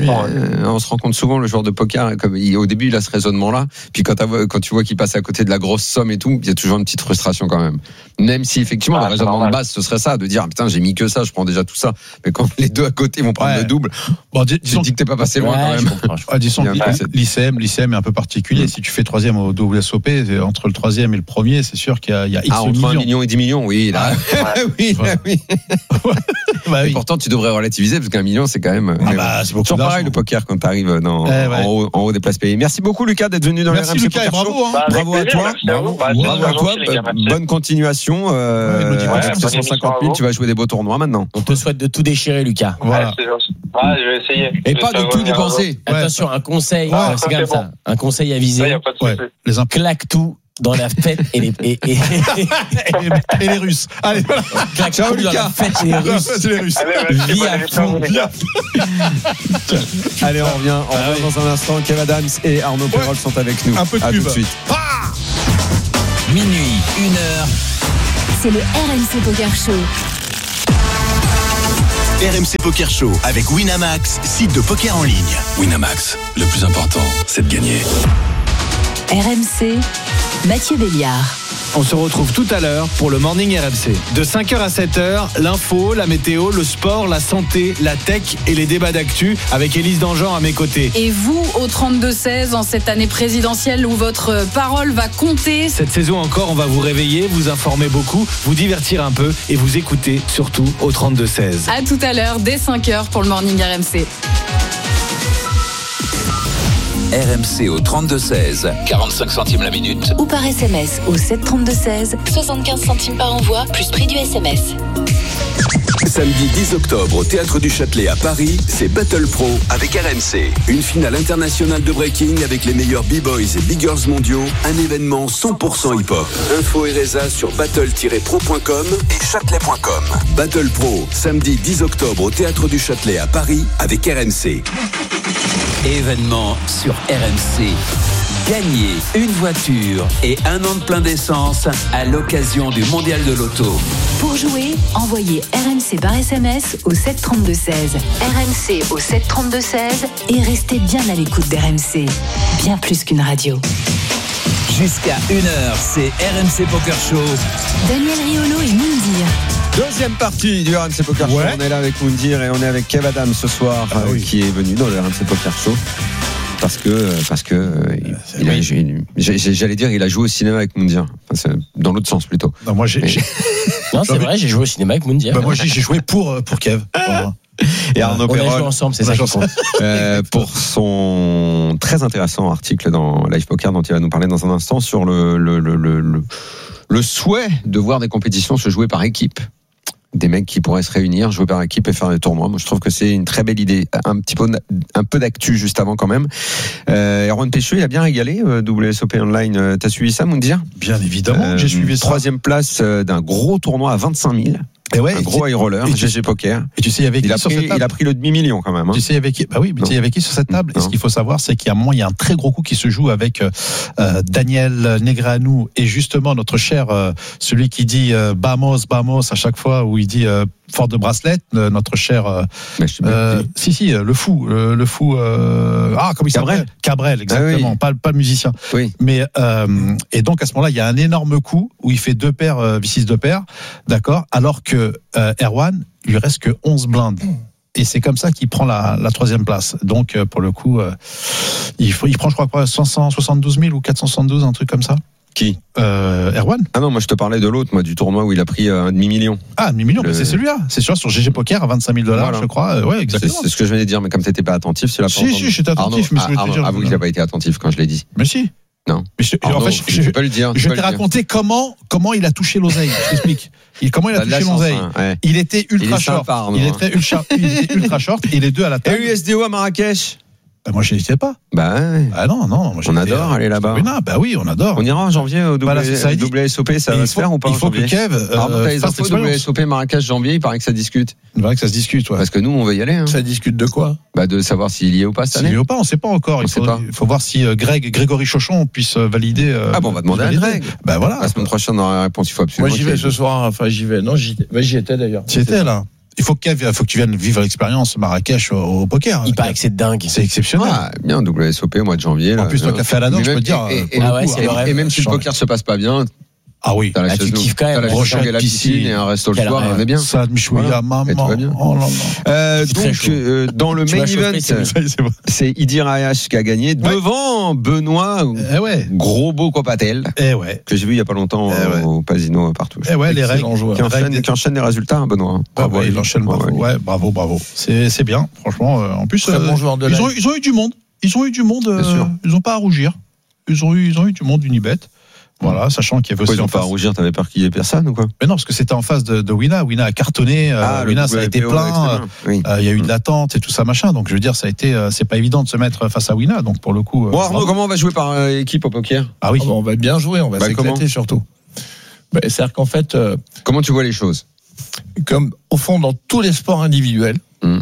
[SPEAKER 10] On se rend compte souvent, le joueur de poker, comme au début, il a ce raisonnement-là. Puis quand tu vois qu'il passe à côté de la grosse somme et tout, il y a toujours une petite frustration quand même. Même si, effectivement, le raisonnement de base ce serait ça, de dire putain, j'ai mis que ça, je prends déjà tout ça. Mais quand les deux à côté vont prendre
[SPEAKER 13] Ouais.
[SPEAKER 10] le double,
[SPEAKER 13] Bon, dis-
[SPEAKER 10] tu te dis que t'es pas passé loin
[SPEAKER 12] Ouais,
[SPEAKER 10] quand
[SPEAKER 12] je
[SPEAKER 10] même.
[SPEAKER 12] comprends, je comprends.
[SPEAKER 13] Ah, disons
[SPEAKER 10] Il y a un
[SPEAKER 13] que
[SPEAKER 10] peu cette-
[SPEAKER 13] l'I C M, l'I C M est un peu particulier.
[SPEAKER 10] Mm.
[SPEAKER 13] Si tu fais troisième au W S O P, c'est entre le troisième et le premier, c'est sûr qu'il y a, il y a X
[SPEAKER 10] Ah, entre un
[SPEAKER 13] millions.
[SPEAKER 10] million et dix millions, oui, là. oui, là, oui.
[SPEAKER 13] Bah
[SPEAKER 10] Et
[SPEAKER 13] oui.
[SPEAKER 10] pourtant, tu devrais relativiser parce qu'un million, c'est quand même.
[SPEAKER 13] Ah bah, c'est beaucoup
[SPEAKER 10] toujours
[SPEAKER 13] d'argent.
[SPEAKER 10] pareil le poker quand tu arrives dans,
[SPEAKER 13] Eh ouais.
[SPEAKER 10] en, haut, en haut des places payées. Merci beaucoup, Lucas, d'être venu dans
[SPEAKER 13] Merci,
[SPEAKER 10] le R M C
[SPEAKER 13] Lucas, et
[SPEAKER 10] Poker
[SPEAKER 13] bravo,
[SPEAKER 10] Show.
[SPEAKER 13] hein.
[SPEAKER 14] Bah, avec
[SPEAKER 10] Bravo à
[SPEAKER 14] plaisir,
[SPEAKER 10] toi.
[SPEAKER 14] merci à vous. Bah, c'est
[SPEAKER 10] Bravo à
[SPEAKER 14] super
[SPEAKER 10] toi.
[SPEAKER 14] gentil, les gars, merci.
[SPEAKER 10] Bonne continuation. Euh,
[SPEAKER 13] Ouais, il nous dit
[SPEAKER 10] avec
[SPEAKER 13] bonne
[SPEAKER 10] tes cent cinquante mille, tu vas jouer des beaux tournois maintenant.
[SPEAKER 12] On te souhaite de tout déchirer, Lucas.
[SPEAKER 13] Voilà.
[SPEAKER 14] Ouais, c'est gentil. Ouais, je vais essayer.
[SPEAKER 10] Et pas
[SPEAKER 14] J'espère
[SPEAKER 10] de tout
[SPEAKER 14] revenir un jour.
[SPEAKER 10] dépenser.
[SPEAKER 12] Attention, un conseil,
[SPEAKER 13] Ouais,
[SPEAKER 12] euh, c'est
[SPEAKER 14] ça,
[SPEAKER 12] comme
[SPEAKER 14] c'est
[SPEAKER 12] ça. Un conseil à
[SPEAKER 14] Ça, y
[SPEAKER 12] viser.
[SPEAKER 14] a pas de
[SPEAKER 13] Ouais.
[SPEAKER 14] souci.
[SPEAKER 13] Les imp-
[SPEAKER 12] Claque tout dans la fête et les, et, et,
[SPEAKER 13] et les Russes. Allez, voilà.
[SPEAKER 12] claque
[SPEAKER 10] Ciao,
[SPEAKER 12] tout dans
[SPEAKER 10] Lucas.
[SPEAKER 12] la fête et les Russes.
[SPEAKER 13] C'est les Russes.
[SPEAKER 14] Allez, merci,
[SPEAKER 12] Vis
[SPEAKER 14] bonne
[SPEAKER 12] à
[SPEAKER 14] émission,
[SPEAKER 12] fond.
[SPEAKER 14] les gars.
[SPEAKER 10] Allez, on revient, on revient dans un instant. Kev Adams et Arnaud Perrol sont avec nous.
[SPEAKER 13] Un peu de
[SPEAKER 10] À
[SPEAKER 13] pub.
[SPEAKER 10] tout de suite.
[SPEAKER 2] Minuit, une heure.
[SPEAKER 15] C'est le R M C Poker Show.
[SPEAKER 9] R M C Poker Show avec Winamax, site de poker en ligne. Winamax, le plus important, c'est de gagner.
[SPEAKER 15] R M C, Mathieu Béliard.
[SPEAKER 16] On se retrouve tout à l'heure pour le Morning R M C. De cinq heures à sept heures, l'info, la météo, le sport, la santé, la tech et les débats d'actu avec Élise Dangean à mes côtés.
[SPEAKER 17] Et vous, au trente-deux seize, en cette année présidentielle où votre parole va compter.
[SPEAKER 16] Cette saison encore, on va vous réveiller, vous informer beaucoup, vous divertir un peu et vous écouter surtout au trente-deux seize.
[SPEAKER 17] À tout à l'heure, dès cinq heures pour le Morning R M C.
[SPEAKER 2] R M C au trente-deux seize, quarante-cinq centimes la minute.
[SPEAKER 15] Ou par S M S au sept trente-deux seize, soixante-quinze centimes par envoi, plus prix du S M S.
[SPEAKER 2] Samedi dix octobre au Théâtre du Châtelet à Paris, c'est Battle Pro avec R M C. Une finale internationale de breaking avec les meilleurs B-boys et big girls mondiaux. Un événement cent pour cent hip-hop. Info et résa sur battle tiret pro point com et châtelet point com. Battle Pro, samedi dix octobre au Théâtre du Châtelet à Paris avec R M C. Événement sur R M C. Gagnez une voiture et un an de plein d'essence à l'occasion du Mondial de l'Auto.
[SPEAKER 15] Pour jouer, envoyez R M C par S M S au sept trente-deux seize. R M C au sept trente-deux seize et restez bien à l'écoute d'R M C. Bien plus qu'une radio.
[SPEAKER 2] Jusqu'à une heure, c'est R M C Poker Show.
[SPEAKER 15] Daniel Riolo et Moundir.
[SPEAKER 10] Deuxième partie du R M C Poker Show.
[SPEAKER 13] Ouais.
[SPEAKER 10] On est là avec Moundir et on est avec Kev Adams ce soir,
[SPEAKER 13] Ah,
[SPEAKER 10] euh,
[SPEAKER 13] oui.
[SPEAKER 10] qui est venu dans le R M C Poker Show. Parce que, parce que, euh, il- il a-
[SPEAKER 13] oui.
[SPEAKER 10] j'ai- j'ai- j'allais dire, il a joué au cinéma avec Moundir. Enfin, c'est dans l'autre sens plutôt.
[SPEAKER 13] Non, moi, j'ai,
[SPEAKER 10] Mais-
[SPEAKER 13] j'ai-
[SPEAKER 12] Non, c'est vrai, j'ai joué au cinéma avec Mundi.
[SPEAKER 13] bah, moi, j'ai j'ai joué pour, euh, pour Kev. Voilà.
[SPEAKER 10] Et Arnaud
[SPEAKER 12] On a joué
[SPEAKER 10] Perrol,
[SPEAKER 12] ensemble, c'est
[SPEAKER 13] On a
[SPEAKER 12] ça qui
[SPEAKER 13] joué
[SPEAKER 12] compte.
[SPEAKER 10] euh, pour son très intéressant article dans Live Poker dont il va nous parler dans un instant sur le, le, le, le, le, le souhait de voir des compétitions se jouer par équipe. Des mecs qui pourraient se réunir, jouer par équipe et faire des tournois. Moi, je trouve que c'est une très belle idée. Un petit peu, un peu d'actu juste avant quand même. Euh, Erwan Pécheux, il a bien régalé. euh, W S O P Online. Euh, T'as suivi ça, Moundir?
[SPEAKER 13] Bien évidemment,
[SPEAKER 10] Euh,
[SPEAKER 13] j'ai suivi ça.
[SPEAKER 10] Troisième place euh, d'un gros tournoi à vingt-cinq mille.
[SPEAKER 13] Et ouais,
[SPEAKER 10] Un
[SPEAKER 13] et
[SPEAKER 10] gros
[SPEAKER 13] tu-
[SPEAKER 10] high roller,
[SPEAKER 13] et tu-
[SPEAKER 10] G G Poker.
[SPEAKER 13] Et tu sais, il y avait
[SPEAKER 10] Il a
[SPEAKER 13] qui sur
[SPEAKER 10] pris,
[SPEAKER 13] cette table?
[SPEAKER 10] il a pris le demi-million quand même. Hein.
[SPEAKER 13] Tu sais avec qui? Bah oui, mais tu sais avec qui sur cette table? Et ce qu'il faut savoir, c'est qu'il y a un moment, il y a un très gros coup qui se joue avec euh, Daniel Negreanu et justement notre cher, euh, celui qui dit euh, Bamos, Bamos à chaque fois où il dit euh, fort de bracelet, euh, notre cher. Euh,
[SPEAKER 10] Mais je sais bien
[SPEAKER 13] euh,
[SPEAKER 10] qui.
[SPEAKER 13] si si, euh, le fou, euh, le fou. Euh, ah, comment il
[SPEAKER 10] Cabrel.
[SPEAKER 13] s'appelle? Cabrel, exactement.
[SPEAKER 10] Ah oui.
[SPEAKER 13] Pas pas le musicien.
[SPEAKER 10] Oui.
[SPEAKER 13] Mais euh, et donc à ce moment-là, il y a un énorme coup où il fait deux paires, euh, V six deux paires, d'accord, alors que euh, Erwan il lui reste que onze blindes. Et c'est comme ça qu'il prend la, la troisième place. Donc euh, pour le coup, euh, il, faut, il prend je crois cinq cent soixante-douze mille ou quatre cent soixante-douze, un truc comme ça.
[SPEAKER 10] Qui?
[SPEAKER 13] euh, Erwan.
[SPEAKER 10] Ah non, moi je te parlais de l'autre, moi du tournoi où il a pris euh, un demi-million.
[SPEAKER 13] Ah, un demi-million,
[SPEAKER 10] Le-
[SPEAKER 13] mais c'est celui-là. C'est celui-là sur G G Poker à vingt-cinq mille dollars,
[SPEAKER 10] Voilà.
[SPEAKER 13] je crois. Euh, ouais,
[SPEAKER 10] C'est
[SPEAKER 13] exactement.
[SPEAKER 10] c'est ce que je venais de dire, mais comme t'étais pas attentif, tu l'as pas
[SPEAKER 13] Si,
[SPEAKER 10] entendu.
[SPEAKER 13] si, j'étais attentif,
[SPEAKER 10] Arnaud,
[SPEAKER 13] mais je voulais te
[SPEAKER 10] Arnaud,
[SPEAKER 13] dire-
[SPEAKER 10] avoue que j'ai pas été attentif quand je l'ai dit.
[SPEAKER 13] Mais si.
[SPEAKER 10] Non.
[SPEAKER 13] Mais je,
[SPEAKER 10] Arnaud,
[SPEAKER 13] en fait, je,
[SPEAKER 10] tu
[SPEAKER 13] je-
[SPEAKER 10] peux le dire. tu
[SPEAKER 13] je
[SPEAKER 10] peux
[SPEAKER 13] t'ai
[SPEAKER 10] le dire.
[SPEAKER 13] raconté comment, comment il a touché l'oseille. Je t'explique. Il, comment il a
[SPEAKER 10] T'as de la
[SPEAKER 13] touché
[SPEAKER 10] chance,
[SPEAKER 13] l'oseille.
[SPEAKER 10] hein, ouais.
[SPEAKER 13] Il était
[SPEAKER 10] Il
[SPEAKER 13] ultra
[SPEAKER 10] est
[SPEAKER 13] short.
[SPEAKER 10] sympa, Arnaud,
[SPEAKER 13] il,
[SPEAKER 10] hein.
[SPEAKER 13] était ultra, il était ultra short et les deux à la
[SPEAKER 10] Et
[SPEAKER 13] table.
[SPEAKER 10] U S D O à Marrakech?
[SPEAKER 13] Bah, moi, je n'hésitais pas.
[SPEAKER 10] Bah ouais.
[SPEAKER 13] Ah non, non. Moi,
[SPEAKER 10] On
[SPEAKER 13] j'étais,
[SPEAKER 10] adore
[SPEAKER 13] euh,
[SPEAKER 10] aller là-bas.
[SPEAKER 13] Oui, non, bah oui, on adore.
[SPEAKER 10] On ira en janvier au
[SPEAKER 13] Voilà, c'est ça, il dit.
[SPEAKER 10] W S O P, ça
[SPEAKER 13] Et
[SPEAKER 10] va
[SPEAKER 13] il
[SPEAKER 10] se
[SPEAKER 13] faut-
[SPEAKER 10] faire ou pas
[SPEAKER 13] il
[SPEAKER 10] en
[SPEAKER 13] faut que
[SPEAKER 10] janvier?
[SPEAKER 13] Kev, euh,
[SPEAKER 10] Arnaud, t'as les
[SPEAKER 13] fasse
[SPEAKER 10] infos
[SPEAKER 13] l'expérience.
[SPEAKER 10] W S O P Marrakech janvier, il paraît que ça discute.
[SPEAKER 13] Il paraît que ça se discute, ouais.
[SPEAKER 10] Parce que nous, on veut y aller. Hein.
[SPEAKER 11] Ça discute de quoi?
[SPEAKER 10] Bah de savoir s'il y est ou pas cette
[SPEAKER 13] S'il
[SPEAKER 10] année.
[SPEAKER 13] est ou pas, on ne sait pas encore.
[SPEAKER 10] On
[SPEAKER 13] Il
[SPEAKER 10] sait
[SPEAKER 13] faut,
[SPEAKER 10] pas.
[SPEAKER 13] il faut voir si euh, Greg, Grégory Chauchon puisse euh, valider. euh,
[SPEAKER 10] Ah bon, on va demander à
[SPEAKER 13] valider.
[SPEAKER 10] Greg.
[SPEAKER 13] Bah voilà.
[SPEAKER 10] La semaine prochaine, on aura la réponse. Il faut absolument.
[SPEAKER 11] Moi j'y vais
[SPEAKER 10] qu'il-
[SPEAKER 11] ce soir, enfin j'y vais. Non, j'y bah, j'y étais d'ailleurs.
[SPEAKER 13] Tu étais là. Il faut que Kev, il faut que tu viennes vivre l'expérience Marrakech au, au poker.
[SPEAKER 12] Il paraît que c'est dingue.
[SPEAKER 13] C'est exceptionnel.
[SPEAKER 10] Ah, bien, W S O P au mois de janvier.
[SPEAKER 13] En
[SPEAKER 10] Là,
[SPEAKER 13] plus, toi
[SPEAKER 10] Hein.
[SPEAKER 13] qui as fait à la danse,
[SPEAKER 10] Mais
[SPEAKER 13] je peux
[SPEAKER 10] même-
[SPEAKER 13] te dire.
[SPEAKER 10] et-
[SPEAKER 13] euh,
[SPEAKER 10] et-
[SPEAKER 13] pour
[SPEAKER 12] Ah
[SPEAKER 13] le
[SPEAKER 12] ouais,
[SPEAKER 13] coup,
[SPEAKER 12] c'est le
[SPEAKER 13] euh,
[SPEAKER 12] rêve.
[SPEAKER 10] Et même si le
[SPEAKER 13] change.
[SPEAKER 10] poker se passe pas bien,
[SPEAKER 13] Ah oui,
[SPEAKER 10] t'as la
[SPEAKER 12] Ah, tu
[SPEAKER 10] chaise
[SPEAKER 12] kiffes quand même.
[SPEAKER 10] t'as la
[SPEAKER 13] Brochette,
[SPEAKER 10] chaise et la piscine
[SPEAKER 13] piscine.
[SPEAKER 10] et un resto le
[SPEAKER 12] Quel
[SPEAKER 10] soir,
[SPEAKER 12] rêve.
[SPEAKER 10] ça va bien.
[SPEAKER 13] Ça, Michouilla,
[SPEAKER 10] Voilà.
[SPEAKER 13] maman.
[SPEAKER 10] Et tout va bien.
[SPEAKER 13] Oh là là.
[SPEAKER 10] Euh,
[SPEAKER 12] C'est très
[SPEAKER 10] donc
[SPEAKER 12] chaud.
[SPEAKER 10] euh, dans le
[SPEAKER 12] Tu
[SPEAKER 10] main
[SPEAKER 12] m'as chauffé,
[SPEAKER 10] event,
[SPEAKER 12] c'est
[SPEAKER 13] Ça y est, c'est bon.
[SPEAKER 10] c'est Idir Ayash qui a gagné devant Benoît,
[SPEAKER 13] Eh ouais.
[SPEAKER 10] gros beau Copatel,
[SPEAKER 13] Eh ouais.
[SPEAKER 10] que j'ai vu il y a pas longtemps
[SPEAKER 13] Eh ouais.
[SPEAKER 10] au Pasino partout.
[SPEAKER 13] Eh ouais, les
[SPEAKER 11] Excellent
[SPEAKER 13] règles.
[SPEAKER 11] joueur.
[SPEAKER 10] Qui enchaîne,
[SPEAKER 13] Règles-
[SPEAKER 10] qui enchaîne les résultats, hein, Benoît.
[SPEAKER 13] Ah
[SPEAKER 10] Bravo à
[SPEAKER 13] ouais,
[SPEAKER 10] lui.
[SPEAKER 13] il enchaîne, bravo.
[SPEAKER 10] Bravo à lui.
[SPEAKER 13] Ouais, bravo, bravo. C'est, c'est bien, franchement. euh, En plus,
[SPEAKER 11] Très bon joueur de
[SPEAKER 13] ils, ont,
[SPEAKER 11] live.
[SPEAKER 13] ils ont eu du monde. Ils ont eu du monde.
[SPEAKER 10] Bien
[SPEAKER 13] euh,
[SPEAKER 10] sûr.
[SPEAKER 13] Ils n'ont pas à rougir. Ils ont eu, ils ont eu du monde d'Unibet. Voilà, sachant qu'il y avait
[SPEAKER 10] Pourquoi
[SPEAKER 13] aussi
[SPEAKER 10] ils
[SPEAKER 13] en
[SPEAKER 10] ont pas à
[SPEAKER 13] face.
[SPEAKER 10] rougir, t'avais peur qu'il y ait personne ou quoi?
[SPEAKER 13] Mais non, parce que c'était en face de, de Wina. Wina a cartonné. euh,
[SPEAKER 10] Ah, le
[SPEAKER 13] Wina, ça a été
[SPEAKER 10] W P O,
[SPEAKER 13] plein.
[SPEAKER 10] excellent.
[SPEAKER 13] euh,
[SPEAKER 10] Oui.
[SPEAKER 13] euh, Il y a eu de l'attente et tout ça, machin. Donc, je veux dire, ça a été, euh, c'est pas évident de se mettre face à Wina. Donc, pour le coup. euh,
[SPEAKER 10] Bon, Arnaud,
[SPEAKER 13] bravo.
[SPEAKER 10] comment on va jouer par euh, équipe au poker?
[SPEAKER 13] Ah oui.
[SPEAKER 11] Ah bah, on va bien jouer, on va
[SPEAKER 10] Bah,
[SPEAKER 11] s'éclater
[SPEAKER 10] comment
[SPEAKER 11] surtout. Bah, c'est-à-dire qu'en fait, euh,
[SPEAKER 10] Comment tu vois les choses?
[SPEAKER 11] comme au fond dans tous les sports individuels,
[SPEAKER 10] Mm.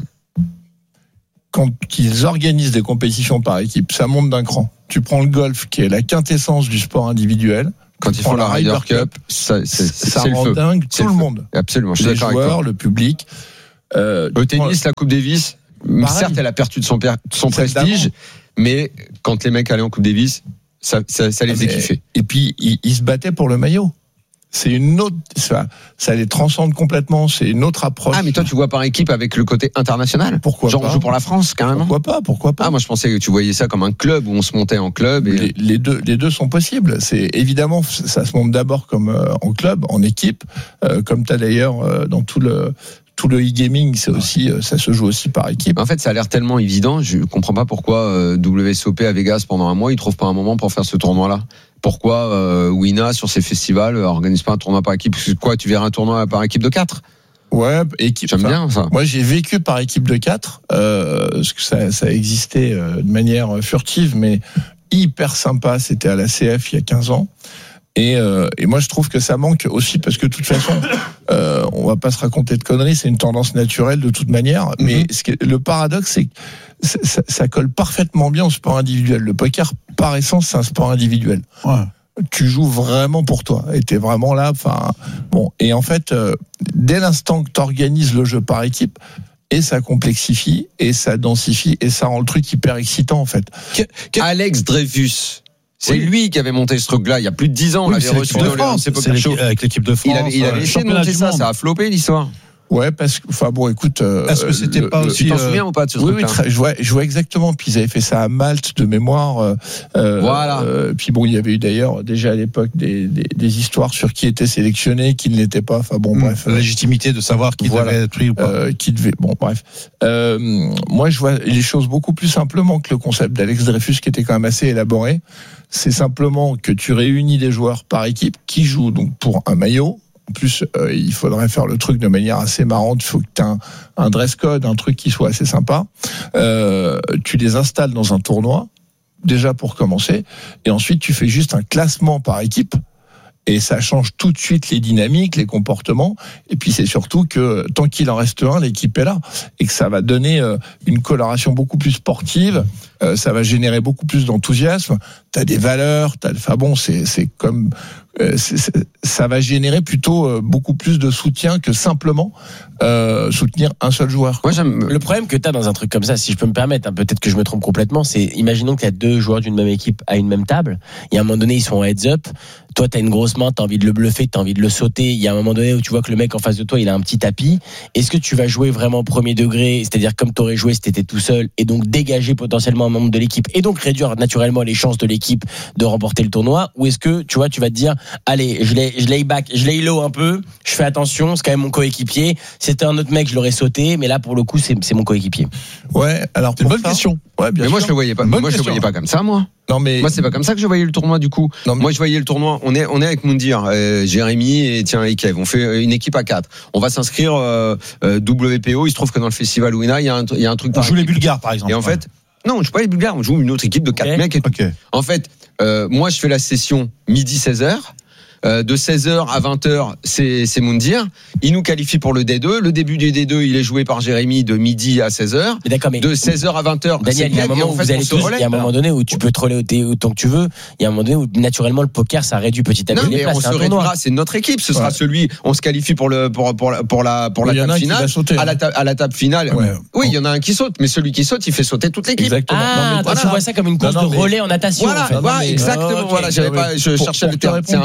[SPEAKER 11] quand ils organisent des compétitions par équipe, ça monte d'un cran. Tu prends le golf, qui est la quintessence du sport individuel.
[SPEAKER 10] Quand ils font la Ryder Cup, ça, c'est,
[SPEAKER 11] ça
[SPEAKER 10] c'est le
[SPEAKER 11] rend
[SPEAKER 10] feu.
[SPEAKER 11] dingue
[SPEAKER 10] C'est
[SPEAKER 11] tout le
[SPEAKER 10] feu.
[SPEAKER 11] monde.
[SPEAKER 10] Absolument, je suis
[SPEAKER 11] Les
[SPEAKER 10] d'accord avec toi.
[SPEAKER 11] joueurs, le public. Euh,
[SPEAKER 10] Au
[SPEAKER 11] tu prends-
[SPEAKER 10] tennis, la Coupe Davis,
[SPEAKER 11] Pareil.
[SPEAKER 10] certes, elle a perdu de son, per- de son
[SPEAKER 11] Celle
[SPEAKER 10] prestige,
[SPEAKER 11] d'avant.
[SPEAKER 10] mais quand les mecs allaient en Coupe Davis, ça, ça, ça les faisait
[SPEAKER 11] Mais-
[SPEAKER 10] kiffer.
[SPEAKER 11] Et puis, ils, ils se battaient pour le maillot. C'est une autre, ça, ça les transcende complètement. C'est une autre approche.
[SPEAKER 10] Ah, mais toi, tu vois par équipe avec le côté international.
[SPEAKER 11] Pourquoi
[SPEAKER 10] Genre,
[SPEAKER 11] pas
[SPEAKER 10] on joue pour la France, carrément.
[SPEAKER 11] Pourquoi pas Pourquoi pas
[SPEAKER 10] Ah, moi, je pensais que tu voyais ça comme un club où on se montait en club. Et...
[SPEAKER 11] les, les deux, les deux sont possibles. C'est évidemment, ça se monte d'abord comme euh, en club, en équipe, euh, comme tu as d'ailleurs euh, dans tout le tout le e-gaming, c'est aussi, euh, ça se joue aussi par équipe.
[SPEAKER 10] En fait, ça a l'air tellement évident. Je comprends pas pourquoi euh, W S O P à Vegas pendant un mois, ils trouvent pas un moment pour faire ce tournoi-là. Pourquoi euh, Wina sur ses festivals euh, organise pas un tournoi par équipe? Parce que quoi, tu verras un tournoi par équipe de quatre?
[SPEAKER 11] Ouais, équipe.
[SPEAKER 10] J'aime bien ça.
[SPEAKER 11] Moi, j'ai vécu par équipe de quatre, euh, parce que ça, ça existait euh, de manière furtive, mais hyper sympa. C'était à la C F il y a quinze ans. Et, euh, et moi, je trouve que ça manque aussi parce que de toute façon, euh, on va pas se raconter de conneries. C'est une tendance naturelle de toute manière. Mm-hmm. Mais ce qui est, le paradoxe, c'est que ça, ça colle parfaitement bien au sport individuel. Le poker, par essence, c'est un sport individuel.
[SPEAKER 13] Ouais.
[SPEAKER 11] Tu joues vraiment pour toi et t'es vraiment là. Enfin, bon. Et en fait, euh, dès l'instant que tu organises le jeu par équipe, et ça complexifie, et ça densifie, et ça rend le truc hyper excitant en fait.
[SPEAKER 10] Que, que... Alex Dreyfus. C'est
[SPEAKER 11] oui.
[SPEAKER 10] lui qui avait monté ce truc-là il y a plus de dix ans. On
[SPEAKER 13] Oui,
[SPEAKER 10] l'avait
[SPEAKER 13] c'est
[SPEAKER 10] reçu
[SPEAKER 13] l'équipe de
[SPEAKER 10] dans
[SPEAKER 13] France.
[SPEAKER 10] le
[SPEAKER 13] C'est l'équipe, avec l'équipe de France.
[SPEAKER 10] Il avait, il avait
[SPEAKER 13] euh,
[SPEAKER 10] essayé de
[SPEAKER 13] championnat
[SPEAKER 10] monter
[SPEAKER 13] du
[SPEAKER 10] ça,
[SPEAKER 13] monde.
[SPEAKER 10] ça a floppé l'histoire.
[SPEAKER 11] Ouais, parce que, enfin bon, écoute. Euh,
[SPEAKER 13] Est-ce que c'était
[SPEAKER 11] le,
[SPEAKER 13] pas
[SPEAKER 11] le,
[SPEAKER 13] aussi.
[SPEAKER 10] Tu t'en
[SPEAKER 13] euh,
[SPEAKER 10] souviens ou pas de ce
[SPEAKER 11] Oui, oui,
[SPEAKER 10] truc-là?
[SPEAKER 11] très, je, vois, je vois exactement. Puis ils avaient fait ça à Malte de mémoire. Euh,
[SPEAKER 10] Voilà.
[SPEAKER 11] Euh, puis bon, il y avait eu d'ailleurs déjà à l'époque des, des, des histoires sur qui était sélectionné, qui ne l'était pas. Enfin bon,
[SPEAKER 13] Mmh,
[SPEAKER 11] bref.
[SPEAKER 13] La légitimité de savoir qui
[SPEAKER 11] Voilà.
[SPEAKER 13] devait être pris ou pas.
[SPEAKER 11] Euh, qui devait. Bon, bref. Euh, moi, je vois les choses beaucoup plus simplement que le concept d'Alex Dreyfus, qui était quand même assez élaboré. C'est simplement que tu réunis des joueurs par équipe qui jouent donc pour un maillot. En plus, euh, il faudrait faire le truc de manière assez marrante. Il faut que tu aies un, un dress code, un truc qui soit assez sympa. Euh, tu les installes dans un tournoi, déjà pour commencer. Et ensuite, tu fais juste un classement par équipe. Et ça change tout de suite les dynamiques, les comportements. Et puis c'est surtout que tant qu'il en reste un, l'équipe est là. Et que ça va donner euh, une coloration beaucoup plus sportive. Euh, ça va générer beaucoup plus d'enthousiasme. T'as des valeurs. T'as, enfin bon, c'est, c'est comme... Euh, c'est, c'est, ça va générer plutôt euh, beaucoup plus de soutien que simplement euh, soutenir un seul joueur.
[SPEAKER 10] Moi, j'aime...
[SPEAKER 12] Le problème que tu as dans un truc comme ça, si je peux me permettre, hein, peut-être que je me trompe complètement, c'est imaginons qu'il y a deux joueurs d'une même équipe à une même table. Il y a un moment donné, ils sont en heads up. Toi, tu as une grosse main, tu as envie de le bluffer, tu as envie de le sauter. Il y a un moment donné où tu vois que le mec en face de toi, il a un petit tapis. Est-ce que tu vas jouer vraiment premier degré, c'est-à-dire comme tu aurais joué si tu étais tout seul, et donc dégager potentiellement un membre de l'équipe, et donc réduire naturellement les chances de l'équipe de remporter le tournoi? Ou est-ce que tu vois, tu vas te dire, allez, je lay, je lay back, je lay low un peu, je fais attention, c'est quand même mon coéquipier. C'était un autre mec, je l'aurais sauté, mais là, pour le coup, c'est, c'est mon coéquipier.
[SPEAKER 11] Ouais, alors
[SPEAKER 13] c'est une bonne ça, question.
[SPEAKER 11] Ouais, bien
[SPEAKER 10] mais
[SPEAKER 11] sûr.
[SPEAKER 10] moi, je le voyais pas.
[SPEAKER 11] Bonne
[SPEAKER 10] Moi, je le
[SPEAKER 11] question.
[SPEAKER 10] voyais pas comme ça, moi.
[SPEAKER 11] Non, mais
[SPEAKER 10] moi, c'est pas comme ça que je voyais le tournoi du coup.
[SPEAKER 11] Non, mais...
[SPEAKER 10] Moi, je voyais le tournoi. On est, on est avec Moundir, euh, Jérémy et tiens et Kev. On fait une équipe à quatre. On va s'inscrire euh, euh, W P O. Il se trouve que dans le festival Wina, il y a un, il y a un truc.
[SPEAKER 13] On joue les Bulgares, par exemple.
[SPEAKER 10] Et en
[SPEAKER 13] ouais.
[SPEAKER 10] fait, non, on joue pas les Bulgares. On joue une autre équipe de quatre okay. mecs. Et
[SPEAKER 13] okay.
[SPEAKER 10] En fait, euh, moi, je fais la session midi seize heures. Euh, de seize heures à vingt heures, c'est, c'est Moundir. Il nous qualifie pour le D deux. Le début du D deux, il est joué par Jérémy de midi à seize heures.
[SPEAKER 12] Mais d'accord, mais
[SPEAKER 10] de seize heures à vingt heures,
[SPEAKER 12] Daniel, il y a un moment où vous allez tous, il y a un moment donné où tu peux troller autant que tu veux. Il y a un moment donné où naturellement le poker ça réduit petit à petit
[SPEAKER 10] non,
[SPEAKER 12] les
[SPEAKER 10] mais
[SPEAKER 12] places.
[SPEAKER 10] on
[SPEAKER 12] c'est
[SPEAKER 10] se réduira, c'est notre équipe. Ce ouais. sera celui, on se qualifie pour le pour pour la pour la pour la table finale.
[SPEAKER 11] Sauter,
[SPEAKER 10] à la ta, à la table finale. Ouais. Oui, il y en a un qui saute, mais celui qui saute, il fait sauter toute l'équipe.
[SPEAKER 12] Exactement. Ah, non, voilà. Tu vois ça comme une course non, non, de relais en natation.
[SPEAKER 10] Voilà,
[SPEAKER 12] en fait.
[SPEAKER 10] voilà, exactement. Voilà, j'avais pas, je cherchais le terme. C'est un relais.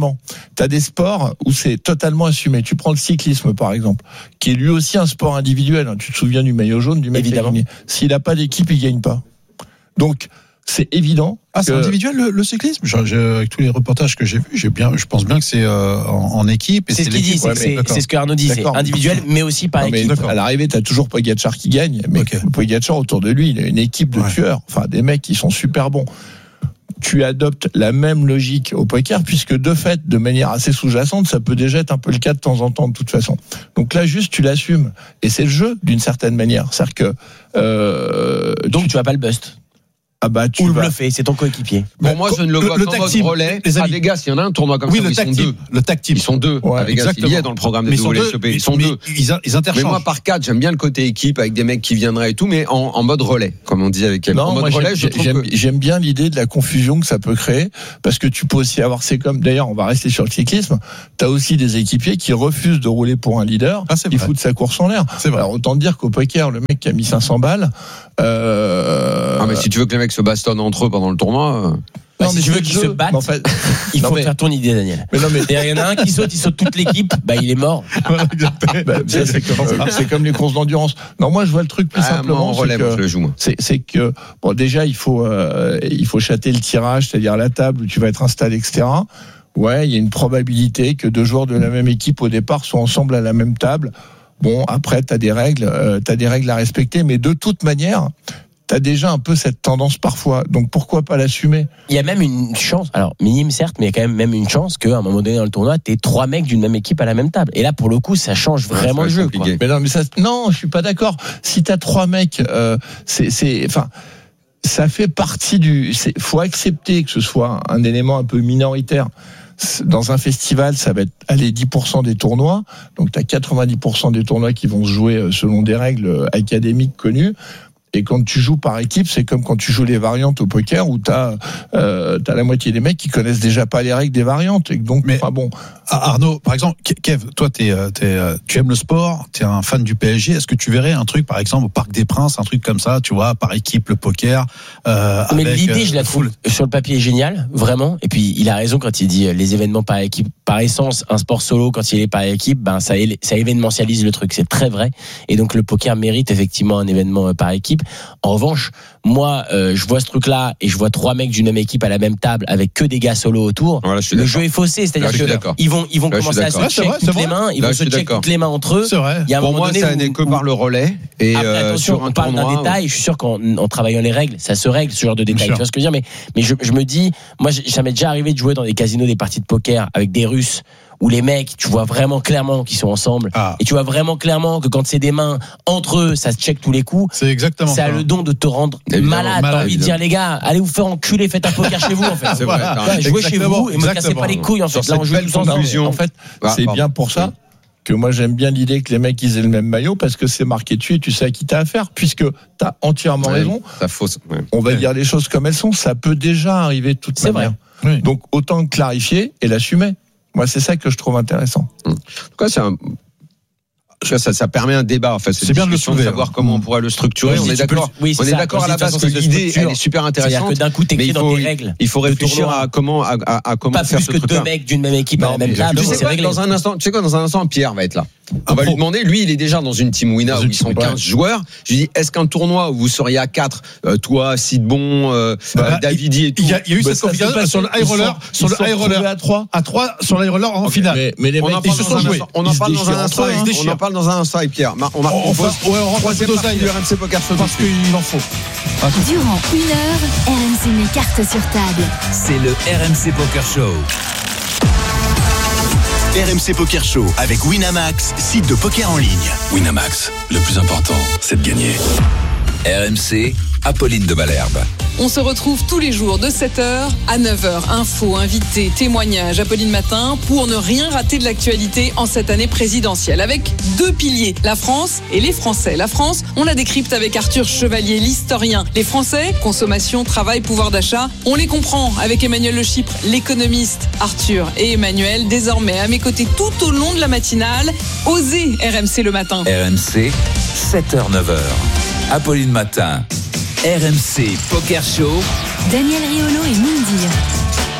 [SPEAKER 11] Exactement. Tu as des sports où c'est totalement assumé. Tu prends le cyclisme, par exemple, qui est lui aussi un sport individuel. Tu te souviens du maillot jaune, du mec qui a gagné. S'il n'a pas d'équipe, il gagne pas. Donc, c'est évident.
[SPEAKER 13] Ah, c'est
[SPEAKER 11] que...
[SPEAKER 13] individuel le, le cyclisme. Je, je, avec tous les reportages que j'ai vus, j'ai bien, je pense bien que c'est euh, en, en équipe. Et
[SPEAKER 12] c'est,
[SPEAKER 13] c'est
[SPEAKER 12] ce qu'il dit, c'est, ouais, c'est, c'est ce que Arnaud dit, d'accord. C'est individuel, mais aussi par non, mais équipe.
[SPEAKER 11] À l'arrivée, t'as toujours Pogacar qui gagne, mais okay. Pogacar autour de lui, il a une équipe de ouais. tueurs, enfin des mecs qui sont super bons. Tu adoptes la même logique au poker, puisque de fait, de manière assez sous-jacente, ça peut déjà être un peu le cas de temps en temps, de toute façon. Donc là, juste, tu l'assumes, et c'est le jeu d'une certaine manière. C'est-à-dire que euh,
[SPEAKER 12] donc tu, tu vas pas le bust.
[SPEAKER 11] Ah bah, tu
[SPEAKER 12] ou le
[SPEAKER 11] vas...
[SPEAKER 12] bluffer, c'est ton coéquipier.
[SPEAKER 10] Bon, moi, je ne le vois le, qu'en mode relais. Les à Vegas, il y en a un tournoi comme
[SPEAKER 13] oui,
[SPEAKER 10] ça,
[SPEAKER 13] le
[SPEAKER 10] ils sont deux.
[SPEAKER 13] Le tag team.
[SPEAKER 10] Ils sont deux. Ouais, à Vegas, exactement. Il y a dans le programme des W S O P. Ils sont deux.
[SPEAKER 13] Ils, ils interchangent.
[SPEAKER 10] Mais moi, par quatre, j'aime bien le côté équipe avec des mecs qui viendraient et tout, mais en, en mode relais, comme on dit avec elle.
[SPEAKER 11] Non,
[SPEAKER 10] en mode
[SPEAKER 11] moi,
[SPEAKER 10] relais,
[SPEAKER 11] j'aime,
[SPEAKER 10] je trouve
[SPEAKER 11] j'aime,
[SPEAKER 10] que...
[SPEAKER 11] j'aime bien l'idée de la confusion que ça peut créer, parce que tu peux aussi avoir, c'est comme, d'ailleurs, on va rester sur le cyclisme, t'as aussi des équipiers qui refusent de rouler pour un leader, ah, qui foutent sa course en l'air.
[SPEAKER 13] C'est vrai.
[SPEAKER 11] Alors, autant dire qu'au poker, le mec qui a mis cinq cents balles, euh...
[SPEAKER 10] Ah, mais si tu veux que les mecs se bastonnent entre eux pendant le tournoi,
[SPEAKER 12] non, bah, si mais tu veux qu'ils se battent, en fait, il faut non, mais... faire ton idée, Daniel. Mais non, mais il y en a un qui saute, il saute toute l'équipe, bah il est mort.
[SPEAKER 11] bah, c'est, c'est, comme, c'est comme les courses d'endurance. Non, moi je vois le truc plus ah, simplement.
[SPEAKER 10] Moi, relais,
[SPEAKER 11] c'est, que,
[SPEAKER 10] moi, je le joue, moi.
[SPEAKER 11] C'est, c'est que bon, déjà il faut euh, il faut châter le tirage, c'est-à-dire la table où tu vas être installé, et cetera. Ouais, il y a une probabilité que deux joueurs de la même équipe au départ soient ensemble à la même table. Bon, après t'as des règles, euh, t'as des règles à respecter, mais de toute manière. T'as déjà un peu cette tendance parfois, donc pourquoi pas l'assumer?
[SPEAKER 12] Il y a même une chance, alors minime certes, mais il y a quand même même une chance qu'à un moment donné dans le tournoi, t'aies trois mecs d'une même équipe à la même table. Et là, pour le coup, ça change vraiment ouais, le jeu. Quoi.
[SPEAKER 11] Mais non, mais ça, non, je suis pas d'accord. Si t'as trois mecs, euh, c'est, c'est, enfin, ça fait partie du. C'est, faut accepter que ce soit un élément un peu minoritaire. Dans un festival, ça va être allez, dix pour cent des tournois. Donc, t'as quatre-vingt-dix pour cent des tournois qui vont se jouer selon des règles académiques connues. Et quand tu joues par équipe, c'est comme quand tu joues les variantes au poker où t'as euh, t'as la moitié des mecs qui connaissent déjà pas les règles des variantes. Et donc,
[SPEAKER 13] mais
[SPEAKER 11] enfin bon.
[SPEAKER 13] Arnaud, par exemple, Kev, toi, t'es, t'es, tu aimes le sport, t'es un fan du P S G. Est-ce que tu verrais un truc, par exemple, au Parc des Princes, un truc comme ça, tu vois, par équipe, le poker euh,
[SPEAKER 12] Mais
[SPEAKER 13] avec,
[SPEAKER 12] l'idée, je la trouve sur le papier géniale, vraiment. Et puis, il a raison quand il dit les événements par équipe. Par essence, un sport solo, quand il est par équipe, ben ça, ça événementialise le truc. C'est très vrai. Et donc, le poker mérite effectivement un événement par équipe. En revanche, moi, euh, je vois ce truc-là et je vois trois mecs d'une même équipe à la même table avec que des gars solo autour.
[SPEAKER 10] Voilà,
[SPEAKER 12] le d'accord. jeu est faussé, c'est-à-dire que ils vont, ils vont
[SPEAKER 10] là,
[SPEAKER 12] commencer à se
[SPEAKER 10] vrai,
[SPEAKER 12] check
[SPEAKER 10] vrai,
[SPEAKER 12] toutes les mains, ils
[SPEAKER 10] là,
[SPEAKER 12] vont se check toutes les mains entre eux.
[SPEAKER 13] C'est vrai.
[SPEAKER 12] Il y a un
[SPEAKER 10] Pour moi,
[SPEAKER 12] donné
[SPEAKER 10] ça
[SPEAKER 12] où,
[SPEAKER 10] n'est que par le relais. Et
[SPEAKER 12] après,
[SPEAKER 10] euh,
[SPEAKER 12] attention,
[SPEAKER 10] sur un
[SPEAKER 12] on parle
[SPEAKER 10] tournoi,
[SPEAKER 12] d'un détail. Je suis sûr qu'en en travaillant les règles, ça se règle ce genre de détails. Tu vois ce que je veux dire? Mais, mais je, je me dis, moi, ça m'est déjà arrivé de jouer dans des casinos, des parties de poker avec des Russes. Où les mecs, tu vois vraiment clairement qu'ils sont ensemble. Ah. Et tu vois vraiment clairement que quand c'est des mains entre eux, ça se check tous les coups.
[SPEAKER 13] C'est exactement ça.
[SPEAKER 12] Ça a le don de te rendre évidemment, malade. T'as envie de dire, les gars, allez vous faire enculer, faites un poker chez vous, en fait.
[SPEAKER 10] C'est vrai.
[SPEAKER 12] Ouais, jouez chez vous et me cassez pas les couilles, en fait.
[SPEAKER 11] Là, on joue tous ensemble. En fait, ah, c'est pardon. bien pour ça que moi j'aime bien l'idée que les mecs ils aient le même maillot parce que c'est marqué dessus et tu sais à qui t'as affaire, puisque t'as entièrement
[SPEAKER 10] ouais,
[SPEAKER 11] raison.
[SPEAKER 10] Ça fausse. Ouais.
[SPEAKER 11] On va ouais. dire les choses comme elles sont. Ça peut déjà arriver de toute c'est manière. Vrai. Oui. Donc autant clarifier et l'assumer. Moi, c'est ça que je trouve intéressant.
[SPEAKER 10] En tout cas, c'est un... Ça, ça permet un débat en fait.
[SPEAKER 13] C'est bien de le soulever,
[SPEAKER 10] de savoir comment on pourrait le structurer. On est d'accord.
[SPEAKER 12] Oui,
[SPEAKER 10] on est d'accord à la base que l'idée elle est super intéressante.
[SPEAKER 12] Que d'un coup t'écris dans des règles.
[SPEAKER 10] Il faut réfléchir à comment à, à, à comment
[SPEAKER 12] pas
[SPEAKER 10] faire
[SPEAKER 12] plus
[SPEAKER 10] ce
[SPEAKER 12] que
[SPEAKER 10] truc-là.
[SPEAKER 12] deux mecs d'une même équipe à la même table.
[SPEAKER 10] Tu sais quoi, dans un instant, tu sais quoi, dans un instant, Pierre va être là. On va lui demander. Lui, il est déjà dans une team Wina où ils sont quinze joueurs. Je lui dis, est-ce qu'un tournoi où vous seriez à quatre, toi, Sidbon, Davidi et tout.
[SPEAKER 13] Il y a eu cette configuration sur le high roller, sur le high roller à trois, à trois sur le high roller en finale.
[SPEAKER 11] Mais les mecs
[SPEAKER 13] ils se sont joués.
[SPEAKER 10] On en parle dans un instant. On en parle dans un instant, Pierre. On marque une pause.
[SPEAKER 13] Ouais, on rentre
[SPEAKER 10] troisième partie du R M C Poker Show
[SPEAKER 13] parce qu'il en faut.
[SPEAKER 15] Durant une heure, R M C met carte sur table.
[SPEAKER 9] C'est le R M C Poker Show. R M C Poker Show avec Winamax, site de poker en ligne. Winamax, le plus important, c'est de gagner. R M C, Apolline de Malherbe.
[SPEAKER 17] On se retrouve tous les jours de sept heures à neuf heures. Infos, invités, témoignages, Apolline Matin pour ne rien rater de l'actualité en cette année présidentielle. Avec deux piliers, la France et les Français. La France, on la décrypte avec Arthur Chevalier, l'historien. Les Français, consommation, travail, pouvoir d'achat, on les comprend avec Emmanuel Le Chypre, l'économiste. Arthur et Emmanuel, désormais à mes côtés tout au long de la matinale. Osez R M C le matin.
[SPEAKER 9] R M C, sept heures neuf heures. Apolline Matin. R M C Poker Show.
[SPEAKER 15] Daniel Riolo et Mindy.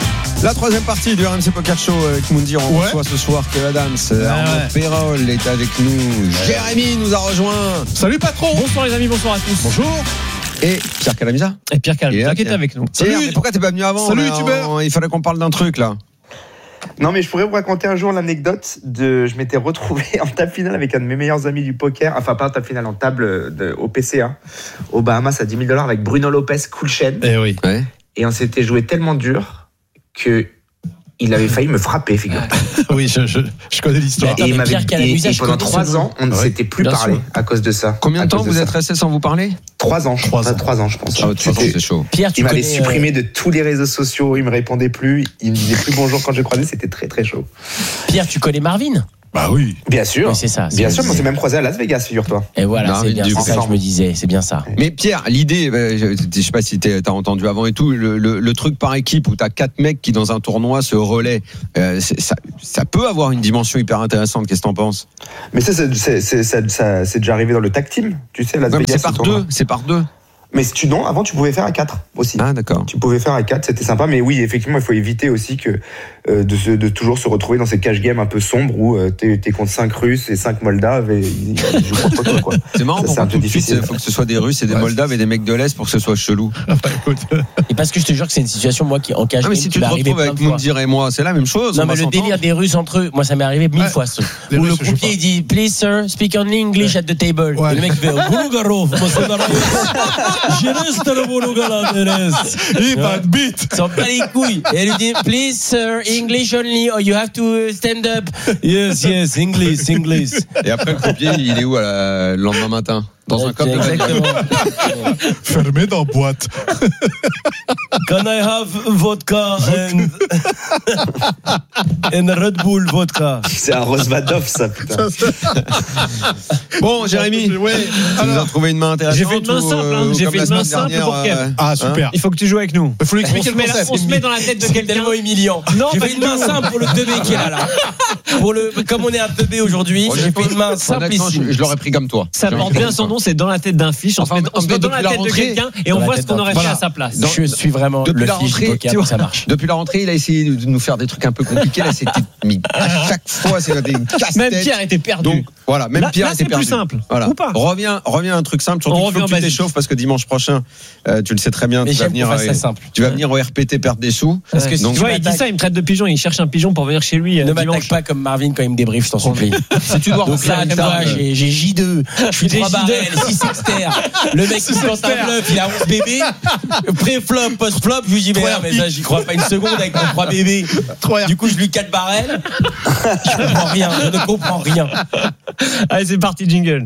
[SPEAKER 10] La troisième partie du R M C Poker Show avec Moundir. On
[SPEAKER 11] Ouais.
[SPEAKER 10] reçoit ce soir Kev Adams,
[SPEAKER 1] Ouais,
[SPEAKER 10] Arnaud
[SPEAKER 1] ouais.
[SPEAKER 10] Pérol est avec nous, Jérémy nous a rejoint.
[SPEAKER 11] Salut patron.
[SPEAKER 1] Bonsoir les amis, bonsoir à tous.
[SPEAKER 10] Bonjour. Et Pierre Calamisa.
[SPEAKER 1] Et Pierre Calamisa qui est avec nous.
[SPEAKER 10] Pierre, mais pourquoi t'es pas venu avant?
[SPEAKER 11] Salut,
[SPEAKER 10] là,
[SPEAKER 11] youtubeur.
[SPEAKER 10] on- Il fallait qu'on parle d'un truc là.
[SPEAKER 18] Non, mais je pourrais vous raconter un jour l'anecdote de. Je m'étais retrouvé en table finale avec un de mes meilleurs amis du poker. Enfin, pas en table finale, en table de, au P C A, aux Bahamas à dix mille dollars avec Bruno Lopez, Coolchen.
[SPEAKER 13] Eh oui.
[SPEAKER 10] Ouais.
[SPEAKER 18] Et on s'était joué tellement dur que il avait failli me frapper, figure-toi.
[SPEAKER 13] Oui, je, je, je connais l'histoire.
[SPEAKER 18] Et, il m'avait-
[SPEAKER 12] Pierre Calamisa,
[SPEAKER 18] et- et
[SPEAKER 12] je
[SPEAKER 18] pendant
[SPEAKER 12] connais
[SPEAKER 18] trois
[SPEAKER 12] ce nom.
[SPEAKER 18] ans, on ne
[SPEAKER 10] Ouais,
[SPEAKER 18] s'était plus
[SPEAKER 10] bien
[SPEAKER 18] parlé
[SPEAKER 10] sûr.
[SPEAKER 18] à cause de ça.
[SPEAKER 10] Combien
[SPEAKER 18] À
[SPEAKER 10] de temps
[SPEAKER 18] cause
[SPEAKER 10] vous
[SPEAKER 18] ça.
[SPEAKER 10] êtes restés sans vous parler?
[SPEAKER 18] Trois ans, je
[SPEAKER 13] Trois
[SPEAKER 18] pense.
[SPEAKER 13] ans.
[SPEAKER 18] Trois ans, je pense.
[SPEAKER 10] Ah, de toute façon,
[SPEAKER 18] C'était-
[SPEAKER 10] c'est chaud.
[SPEAKER 12] Pierre, tu
[SPEAKER 18] Il m'avait
[SPEAKER 12] connais, euh,
[SPEAKER 18] supprimé de tous les réseaux sociaux, il me répondait plus, il me disait plus bonjour quand je le croisais, c'était très très chaud.
[SPEAKER 12] Pierre, tu connais Marvin?
[SPEAKER 13] Bah oui.
[SPEAKER 18] Bien sûr.
[SPEAKER 12] Oui, c'est ça.
[SPEAKER 18] Bien
[SPEAKER 12] c'est-
[SPEAKER 18] sûr, mais on s'est même croisé à Las Vegas, figure-toi.
[SPEAKER 12] Et voilà,
[SPEAKER 10] Marvin
[SPEAKER 12] c'est bien
[SPEAKER 10] Dubois.
[SPEAKER 12] c'est ça que je me disais, c'est bien ça.
[SPEAKER 10] Mais Pierre, l'idée, euh, je, je sais pas si t'es- t'as entendu avant et tout, le, le, le truc par équipe où t'as quatre mecs qui dans un tournoi se relaient, euh, c'est- ça, ça peut avoir une dimension hyper intéressante. Qu'est-ce que t'en penses?
[SPEAKER 18] Mais ça, c'est, c'est, c'est, ça- ça- c'est déjà arrivé dans le tag team, tu sais, à Las
[SPEAKER 10] Non, mais
[SPEAKER 18] Vegas.
[SPEAKER 10] c'est par
[SPEAKER 18] ce tournoi.
[SPEAKER 10] deux, c'est par deux.
[SPEAKER 18] Mais si tu non, avant tu pouvais faire à quatre aussi.
[SPEAKER 10] Ah d'accord.
[SPEAKER 18] Tu pouvais faire à quatre, c'était sympa. Mais oui, effectivement, il faut éviter aussi que euh, de, se, de toujours se retrouver dans ces cash games un peu sombres où euh, t'es, t'es contre cinq Russes et cinq Moldaves et ils, ils jouent contre toi, quoi.
[SPEAKER 10] C'est marrant,
[SPEAKER 18] Ça,
[SPEAKER 10] pourquoi
[SPEAKER 18] un peu
[SPEAKER 10] tout de suite,
[SPEAKER 18] difficile.
[SPEAKER 10] il faut que ce soit des Russes et des Moldaves et des mecs de l'Est pour que ce soit chelou.
[SPEAKER 12] Et parce que je te jure que c'est une situation, moi, qui en cash
[SPEAKER 10] Ah, mais
[SPEAKER 12] game,
[SPEAKER 10] si
[SPEAKER 12] qui
[SPEAKER 10] tu te
[SPEAKER 12] m'est arrivé
[SPEAKER 10] retrouves
[SPEAKER 12] plein
[SPEAKER 10] avec
[SPEAKER 12] de fois.
[SPEAKER 10] Moundir et moi, c'est la même chose.
[SPEAKER 12] Non,
[SPEAKER 10] on
[SPEAKER 12] mais
[SPEAKER 10] va
[SPEAKER 12] le
[SPEAKER 10] s'entendre.
[SPEAKER 12] délire des Russes entre eux, moi, ça m'est arrivé mille fois. Ce truc.
[SPEAKER 13] Les
[SPEAKER 12] Où le
[SPEAKER 13] Russes se jouent
[SPEAKER 12] croupier, il dit, please, sir, speak only English at the table.
[SPEAKER 13] Ouais.
[SPEAKER 12] Et le mec fait, Boulougarov, moi, c'est marrant. Je reste le Boulougarov,
[SPEAKER 13] Il va te beat.
[SPEAKER 12] S'en bat les couilles. Et elle lui dit, please, sir, English only, or you have to stand up. Yes, yes, English, English.
[SPEAKER 10] Et après, le croupier, il est où à la- le lendemain matin? Dans un coffre de bagnole.
[SPEAKER 12] Exactement.
[SPEAKER 13] Fermé dans boîte.
[SPEAKER 12] Can I have vodka and, and Red Bull vodka?
[SPEAKER 18] C'est un Rosvadov, ça, putain.
[SPEAKER 10] Bon, Jérémy,
[SPEAKER 11] Ouais.
[SPEAKER 10] tu nous as trouvé une main intéressante.
[SPEAKER 1] J'ai fait une main
[SPEAKER 10] ou,
[SPEAKER 1] simple, hein,
[SPEAKER 10] euh,
[SPEAKER 1] j'ai
[SPEAKER 10] comme
[SPEAKER 1] fait
[SPEAKER 10] la
[SPEAKER 1] une main
[SPEAKER 10] semaine
[SPEAKER 1] simple
[SPEAKER 10] dernière,
[SPEAKER 1] pour Kev.
[SPEAKER 10] euh,
[SPEAKER 13] Ah, super.
[SPEAKER 1] Il faut que tu joues avec nous.
[SPEAKER 13] Il faut lui
[SPEAKER 1] On
[SPEAKER 13] expliquer
[SPEAKER 1] se
[SPEAKER 13] le
[SPEAKER 1] met, là-
[SPEAKER 13] concept.
[SPEAKER 1] on se met dans la tête de
[SPEAKER 12] C'est
[SPEAKER 1] quelqu'un.
[SPEAKER 12] tellement humiliant.
[SPEAKER 1] Non,
[SPEAKER 12] j'ai
[SPEAKER 1] pas
[SPEAKER 12] fait une
[SPEAKER 1] du
[SPEAKER 12] main
[SPEAKER 1] tout.
[SPEAKER 12] simple pour le teubé qui est là, là. Pour le, comme on est un teubé aujourd'hui, j'ai fait une main
[SPEAKER 10] Honnêtement,
[SPEAKER 12] simplissime.
[SPEAKER 10] je, je l'aurais pris comme toi.
[SPEAKER 1] Ça
[SPEAKER 10] J'aurais
[SPEAKER 1] porte
[SPEAKER 10] pris
[SPEAKER 1] bien
[SPEAKER 10] comme
[SPEAKER 1] son
[SPEAKER 10] toi.
[SPEAKER 1] nom, c'est dans la tête d'un fiche. On se
[SPEAKER 10] Enfin,
[SPEAKER 1] met, on se
[SPEAKER 10] mais
[SPEAKER 1] met dans
[SPEAKER 10] depuis
[SPEAKER 1] la
[SPEAKER 10] la
[SPEAKER 1] tête de
[SPEAKER 10] rentrée-
[SPEAKER 1] quelqu'un et
[SPEAKER 12] Dans
[SPEAKER 1] on
[SPEAKER 12] la
[SPEAKER 1] voit
[SPEAKER 12] tête
[SPEAKER 1] ce qu'on
[SPEAKER 12] d'un-
[SPEAKER 1] aurait fait
[SPEAKER 10] voilà.
[SPEAKER 1] à sa place.
[SPEAKER 10] Dans-
[SPEAKER 12] Je suis vraiment
[SPEAKER 10] Depuis
[SPEAKER 12] le
[SPEAKER 10] la
[SPEAKER 12] fiche du
[SPEAKER 10] rentrée,
[SPEAKER 12] poker,
[SPEAKER 10] tu vois,
[SPEAKER 12] ça marche.
[SPEAKER 10] Depuis la rentrée, il a essayé de nous faire des trucs un peu compliqués. Là, c'était mais à chaque fois, c'est des casse-têtes.
[SPEAKER 1] Même Pierre était perdu.
[SPEAKER 10] Donc voilà, même
[SPEAKER 1] Là-
[SPEAKER 10] Pierre
[SPEAKER 1] là,
[SPEAKER 10] était
[SPEAKER 1] c'est
[SPEAKER 10] perdu.
[SPEAKER 1] plus simple.
[SPEAKER 10] Voilà.
[SPEAKER 1] Ou pas.
[SPEAKER 10] Reviens, reviens à un truc simple. Surtout
[SPEAKER 1] On
[SPEAKER 10] qu'il
[SPEAKER 1] revient
[SPEAKER 10] faut
[SPEAKER 1] au
[SPEAKER 10] que tu
[SPEAKER 1] basique.
[SPEAKER 10] t'échauffes parce que dimanche prochain, euh, tu le sais très bien,
[SPEAKER 12] Mais
[SPEAKER 10] tu vas
[SPEAKER 12] j'aime
[SPEAKER 10] venir,
[SPEAKER 12] qu'on fasse ça
[SPEAKER 10] euh,
[SPEAKER 12] simple.
[SPEAKER 10] tu vas venir au R P T perdre des sous.
[SPEAKER 12] Parce que si
[SPEAKER 10] Donc,
[SPEAKER 12] tu
[SPEAKER 1] Tu vois, il dit
[SPEAKER 12] m'attaques-
[SPEAKER 1] ça, il me traite de pigeon. Il cherche un pigeon pour venir chez lui euh,
[SPEAKER 12] Ne m'attaque
[SPEAKER 1] dimanche.
[SPEAKER 12] pas comme Marvin quand il me débriefe, je t'en supplie.
[SPEAKER 10] si tu dois
[SPEAKER 12] Donc
[SPEAKER 10] remplir
[SPEAKER 12] là,
[SPEAKER 10] une
[SPEAKER 12] tu vois,
[SPEAKER 10] table,
[SPEAKER 12] j'ai j'ai J deux, je suis
[SPEAKER 1] J'ai
[SPEAKER 12] trois
[SPEAKER 1] J deux.
[SPEAKER 12] barrels, six externes. Le mec, il se tente un bluff, il a onze bébés. Pré-flop, post-flop, je lui dis, mais non, mais ça, j'y crois pas une seconde avec mon trois bébés. Du coup, je lui quatre barrels. Je comprends rien, je ne comprends rien.
[SPEAKER 1] Allez, c'est parti, jingle.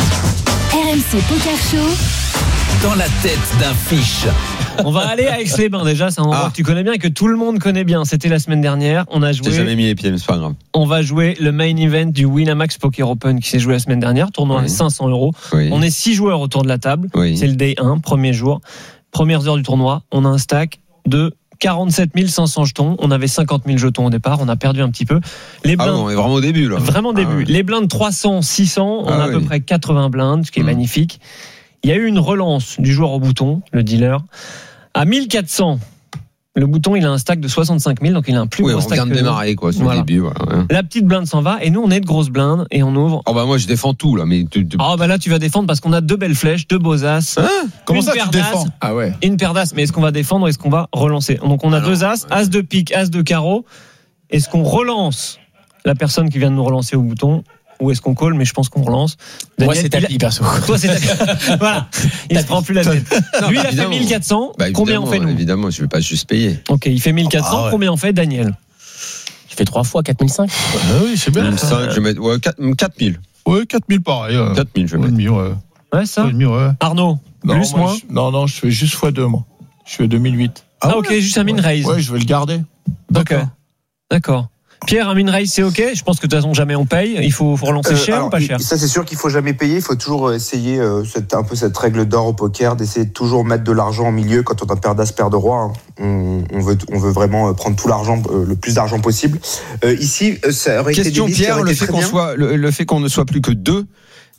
[SPEAKER 15] R M C Poker Show.
[SPEAKER 9] Dans la tête d'un fiche.
[SPEAKER 1] On va aller à Aix-les-Bains déjà, c'est un endroit
[SPEAKER 10] Ah.
[SPEAKER 1] que tu connais bien et que tout le monde connaît bien. C'était la semaine dernière. On a
[SPEAKER 10] j'ai
[SPEAKER 1] joué.
[SPEAKER 10] jamais mis les pieds, mais c'est pas grave.
[SPEAKER 1] On va jouer le main event du Winamax Poker Open qui s'est joué la semaine dernière, tournoi
[SPEAKER 10] Oui.
[SPEAKER 1] à cinq cents euros.
[SPEAKER 10] Oui.
[SPEAKER 1] On est six joueurs autour de la table.
[SPEAKER 10] Oui.
[SPEAKER 1] C'est le day un, premier jour. Premières heures du tournoi. On a un stack de quarante-sept mille cinq cents jetons. On avait cinquante mille jetons au départ. On a perdu un petit peu. Les
[SPEAKER 10] Ah
[SPEAKER 1] blindes,
[SPEAKER 10] bon, on est vraiment au début là.
[SPEAKER 1] vraiment début.
[SPEAKER 10] Ah ouais.
[SPEAKER 1] Les blindes trois cents, six cents. On
[SPEAKER 10] Ah
[SPEAKER 1] a à peu
[SPEAKER 10] oui.
[SPEAKER 1] près quatre-vingts blindes, ce qui est
[SPEAKER 10] Mmh.
[SPEAKER 1] magnifique. Il y a eu une relance du joueur au bouton, le dealer. À mille quatre cents, le bouton, il a un stack de soixante-cinq mille, donc il a un plus
[SPEAKER 10] Oui,
[SPEAKER 1] gros
[SPEAKER 10] on
[SPEAKER 1] stack
[SPEAKER 10] vient de
[SPEAKER 1] que nous.
[SPEAKER 10] démarrer quoi, sur
[SPEAKER 1] Voilà.
[SPEAKER 10] le début. Voilà, ouais.
[SPEAKER 1] La petite blinde s'en va et nous on est de grosses blindes et on ouvre.
[SPEAKER 10] Oh bah moi je défends tout là, mais tu- tu-
[SPEAKER 1] Ah bah là tu vas défendre parce qu'on a deux belles flèches, deux beaux as,
[SPEAKER 10] Hein
[SPEAKER 13] Comment
[SPEAKER 1] une
[SPEAKER 13] ça, tu
[SPEAKER 1] paire
[SPEAKER 13] défends?
[SPEAKER 1] d'as,
[SPEAKER 11] Ah ouais.
[SPEAKER 1] une paire d'as. Mais est-ce qu'on va défendre ou est-ce qu'on va relancer? Donc on a
[SPEAKER 10] Alors,
[SPEAKER 1] deux as, as de pique, as de carreau. Est-ce qu'on relance la personne qui vient de nous relancer au bouton ou est-ce qu'on call? Mais je pense qu'on relance.
[SPEAKER 12] Moi,
[SPEAKER 1] Daniel,
[SPEAKER 12] c'est tapis, perso.
[SPEAKER 1] Toi c'est tapis. Voilà, il se prend plus la tête.
[SPEAKER 10] Non,
[SPEAKER 1] Lui il a fait
[SPEAKER 10] évidemment.
[SPEAKER 1] mille quatre cents.
[SPEAKER 10] Bah,
[SPEAKER 1] Combien on fait
[SPEAKER 10] évidemment,
[SPEAKER 1] nous?
[SPEAKER 10] Évidemment, je vais pas juste payer.
[SPEAKER 1] Ok, il fait mille quatre cents.
[SPEAKER 13] Ah ouais.
[SPEAKER 1] Combien on fait Daniel?
[SPEAKER 12] Je fais trois fois quatre mille cinq.
[SPEAKER 13] Ah oui, c'est bien.
[SPEAKER 10] cinq, je vais mettre ouais, quatre mille.
[SPEAKER 13] Ouais, quatre mille pareil. euh.
[SPEAKER 10] quatre mille, je vais
[SPEAKER 13] Ouais,
[SPEAKER 10] mettre.
[SPEAKER 13] demi, ouais.
[SPEAKER 1] Ouais ça.
[SPEAKER 13] Ouais, demi, ouais.
[SPEAKER 1] Arnaud,
[SPEAKER 13] Non,
[SPEAKER 1] plus
[SPEAKER 13] moi,
[SPEAKER 1] moins.
[SPEAKER 13] je- Non, non, je fais juste fois deux, moi. Je fais deux mille huit.
[SPEAKER 1] Ah, ok, juste un min raise.
[SPEAKER 13] Ouais, je vais le garder.
[SPEAKER 1] Ok. D'accord. Pierre, un min raise, c'est ok. Je pense que de toute façon jamais on paye. Il faut, faut relancer
[SPEAKER 18] Euh,
[SPEAKER 1] cher
[SPEAKER 18] alors,
[SPEAKER 1] ou pas cher?
[SPEAKER 18] Ça, c'est sûr qu'il faut jamais payer. Il faut toujours essayer euh, cette, un peu cette règle d'or au poker, d'essayer de toujours mettre de l'argent au milieu quand on a paire d'as, paire de roi. Hein. On, on veut, on veut vraiment euh, prendre tout l'argent, euh, le plus d'argent possible. Euh, ici, euh, ça aurait
[SPEAKER 10] Question
[SPEAKER 18] été débile, ça
[SPEAKER 10] Pierre,
[SPEAKER 18] aurait
[SPEAKER 10] le
[SPEAKER 18] été
[SPEAKER 10] fait
[SPEAKER 18] très
[SPEAKER 10] qu'on
[SPEAKER 18] bien.
[SPEAKER 10] soit, le, le fait qu'on ne soit plus que deux,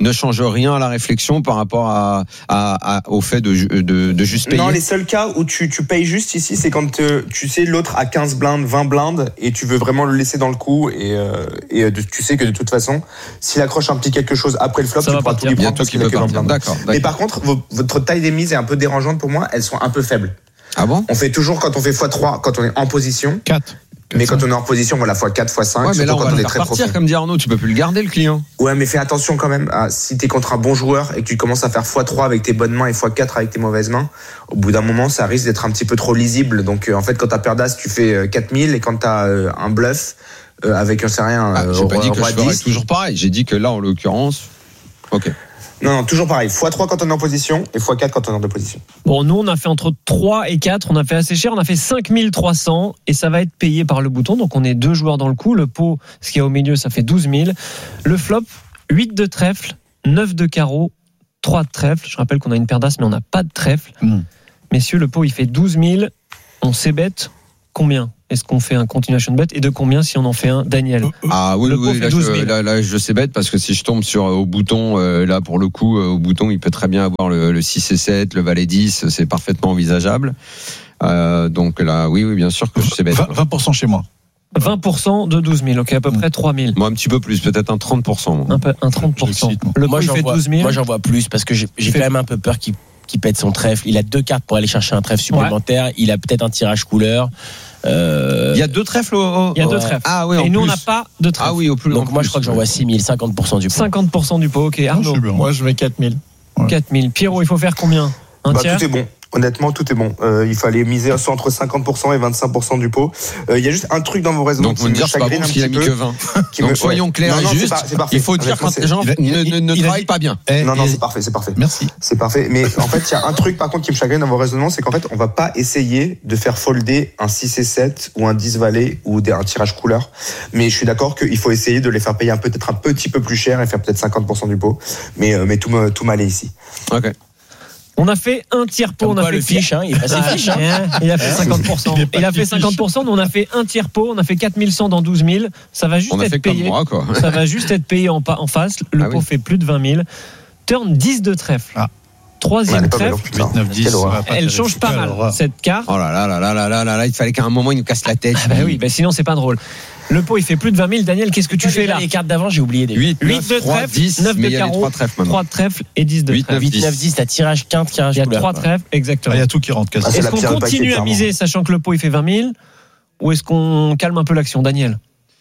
[SPEAKER 10] ne change rien à la réflexion par rapport à, à, à au fait de, de, de juste payer.
[SPEAKER 18] Non, les seuls cas où tu, tu payes juste ici, c'est quand euh, tu sais l'autre a quinze blindes, vingt blindes et tu veux vraiment le laisser dans le coup et, euh, et euh, tu sais que de toute façon, s'il accroche un petit quelque chose après le flop,
[SPEAKER 1] ça
[SPEAKER 18] tu
[SPEAKER 1] va
[SPEAKER 18] pourras tout lui prendre parce qu'il a que vingt blindes.
[SPEAKER 10] D'accord, d'accord.
[SPEAKER 18] Mais par contre, vos, votre taille des mises est un peu dérangeante pour moi. Elles sont un peu faibles.
[SPEAKER 10] Ah bon?
[SPEAKER 18] On fait toujours quand on fait fois trois, quand on est en position.
[SPEAKER 11] quatre.
[SPEAKER 18] Mais quand on est en position, voilà, fois quatre, fois cinq.
[SPEAKER 10] Ouais, mais là, on
[SPEAKER 18] quand
[SPEAKER 10] va
[SPEAKER 18] on
[SPEAKER 10] le
[SPEAKER 18] est
[SPEAKER 10] faire
[SPEAKER 18] très
[SPEAKER 10] partir,
[SPEAKER 18] profond.
[SPEAKER 10] comme dit Arnaud, tu peux plus le garder, le client.
[SPEAKER 18] Ouais, mais fais attention quand même. À, si t'es contre un bon joueur et que tu commences à faire fois trois avec tes bonnes mains et fois quatre avec tes mauvaises mains, au bout d'un moment, ça risque d'être un petit peu trop lisible. Donc, euh, en fait, quand t'as paire d'as, tu fais euh, quatre mille et quand t'as euh, un bluff, euh, avec un, c'est rien,
[SPEAKER 10] ah,
[SPEAKER 18] euh,
[SPEAKER 10] j'ai pas dit que
[SPEAKER 18] roi
[SPEAKER 10] je ferais
[SPEAKER 18] dix.
[SPEAKER 10] toujours pareil. J'ai dit que là, en l'occurrence, ok.
[SPEAKER 18] Non, non, toujours pareil. fois trois quand on est en position et fois quatre quand on est en position.
[SPEAKER 1] Bon, nous, on a fait entre trois et quatre. On a fait assez cher. On a fait cinq mille trois cents et ça va être payé par le bouton. Donc, on est deux joueurs dans le coup. Le pot, ce qu'il y a au milieu, ça fait douze mille. Le flop, huit de trèfle, neuf de carreau, trois de trèfle. Je rappelle qu'on a une paire d'as, mais on n'a pas de trèfle.
[SPEAKER 13] Mm.
[SPEAKER 1] Messieurs, le pot, il fait douze mille. On s'ébête combien? Est-ce qu'on fait un continuation bet et de combien si on en fait un, Daniel?
[SPEAKER 10] Ah oui,
[SPEAKER 1] le
[SPEAKER 10] oui, là je, là, là je sais bête parce que si je tombe sur au bouton, euh, là pour le coup, euh, au bouton, il peut très bien avoir le, le six et sept, le valet dix, c'est parfaitement envisageable. Euh, donc là, oui, oui, bien sûr que je sais bête.
[SPEAKER 13] vingt pour cent chez moi.
[SPEAKER 1] vingt pour cent de douze mille, ok, à peu près trois mille.
[SPEAKER 10] Moi, un petit peu plus, peut-être un trente pour cent.
[SPEAKER 1] Un, peu, un trente pour cent. Le
[SPEAKER 12] moi,
[SPEAKER 1] pot, il
[SPEAKER 12] j'en
[SPEAKER 1] fait
[SPEAKER 12] vois,
[SPEAKER 1] douze mille.
[SPEAKER 12] moi, j'en vois plus parce que j'ai, j'ai
[SPEAKER 1] fait...
[SPEAKER 12] quand même un peu peur qu'il, qu'il pète son trèfle. Il a deux cartes pour aller chercher un trèfle supplémentaire. Ouais. Il a peut-être un tirage couleur.
[SPEAKER 10] Euh... Il y a deux trèfles au, au...
[SPEAKER 1] Il y a deux
[SPEAKER 12] ouais.
[SPEAKER 1] trèfles.
[SPEAKER 10] Ah oui, en
[SPEAKER 1] et nous,
[SPEAKER 10] plus.
[SPEAKER 1] on n'a pas de trèfle.
[SPEAKER 10] Ah oui, au plus.
[SPEAKER 12] Donc, moi,
[SPEAKER 10] plus,
[SPEAKER 12] je crois que j'en vois six mille, cinquante pour cent du pot.
[SPEAKER 1] cinquante pour cent du pot, ok. Arnaud.
[SPEAKER 11] Non, moi, je mets quatre mille.
[SPEAKER 1] Ouais. quatre mille. Pierrot, il faut faire combien? Un
[SPEAKER 18] bah,
[SPEAKER 1] tiers?
[SPEAKER 18] Tout est bon. Honnêtement, tout est bon. Euh, il fallait miser soit entre cinquante pour cent et vingt-cinq pour cent du pot. Il euh, y a juste un truc dans vos raisonnements.
[SPEAKER 10] Donc, vous me dire, c'est pas bon parce qu'il a mis que vingt. Donc, soyons clairs et justes. Il faut dire quand les gens ne travaillent pas bien.
[SPEAKER 18] Non, non, c'est parfait, c'est parfait.
[SPEAKER 11] Merci.
[SPEAKER 18] C'est parfait. Mais en fait, il y a un truc, par contre, qui me chagrine dans vos raisonnements, c'est qu'en fait, on va pas essayer de faire folder un six et sept ou un dix valet ou un tirage couleur. Mais je suis d'accord qu'il faut essayer de les faire payer un peut-être un petit peu plus cher et faire peut-être cinquante pour cent du pot. Mais, mais tout, tout m'allait ici.
[SPEAKER 10] Ok.
[SPEAKER 1] On a fait un tiers pot.
[SPEAKER 12] Comme
[SPEAKER 1] on
[SPEAKER 12] quoi,
[SPEAKER 1] a fait
[SPEAKER 12] le fiche, hein, il est passé
[SPEAKER 1] ah,
[SPEAKER 12] fiche. Hein.
[SPEAKER 1] Il a fait cinquante pour cent. Il, il a fait cinquante pour cent. Nous, on a fait un tiers pot. On a fait quatre mille cent dans douze mille. Ça va juste
[SPEAKER 10] on a
[SPEAKER 1] être
[SPEAKER 10] fait
[SPEAKER 1] payé.
[SPEAKER 10] Comme moi, quoi.
[SPEAKER 1] Ça va juste être payé en, en face. Le ah, pot oui. fait plus de vingt mille. Turn dix de trèfle. Ah. Troisième ouais, trèfle.
[SPEAKER 10] huit neuf dix.
[SPEAKER 1] Elle change pas mal, cette carte.
[SPEAKER 10] Oh là là là là là là là là. Il fallait qu'à un moment, il nous casse la tête.
[SPEAKER 1] Ah bah oui, bah sinon, c'est pas drôle. Le pot, il fait plus de vingt mille. Daniel, qu'est-ce que tu fais là?
[SPEAKER 12] Les cartes d'avant, j'ai oublié des
[SPEAKER 10] huit,
[SPEAKER 1] huit de trèfle, neuf de carreau, trois de trèfle et dix de trèfle.
[SPEAKER 12] huit, neuf, dix, t'as tirage quinte, tirage couleur.
[SPEAKER 1] Il y a trois trèfles, exactement.
[SPEAKER 13] Il y a tout qui rentre quasi.
[SPEAKER 1] Est-ce qu'on continue à miser, sachant que le pot, il fait vingt mille? Ou est-ce qu'on calme un peu l'action, Daniel?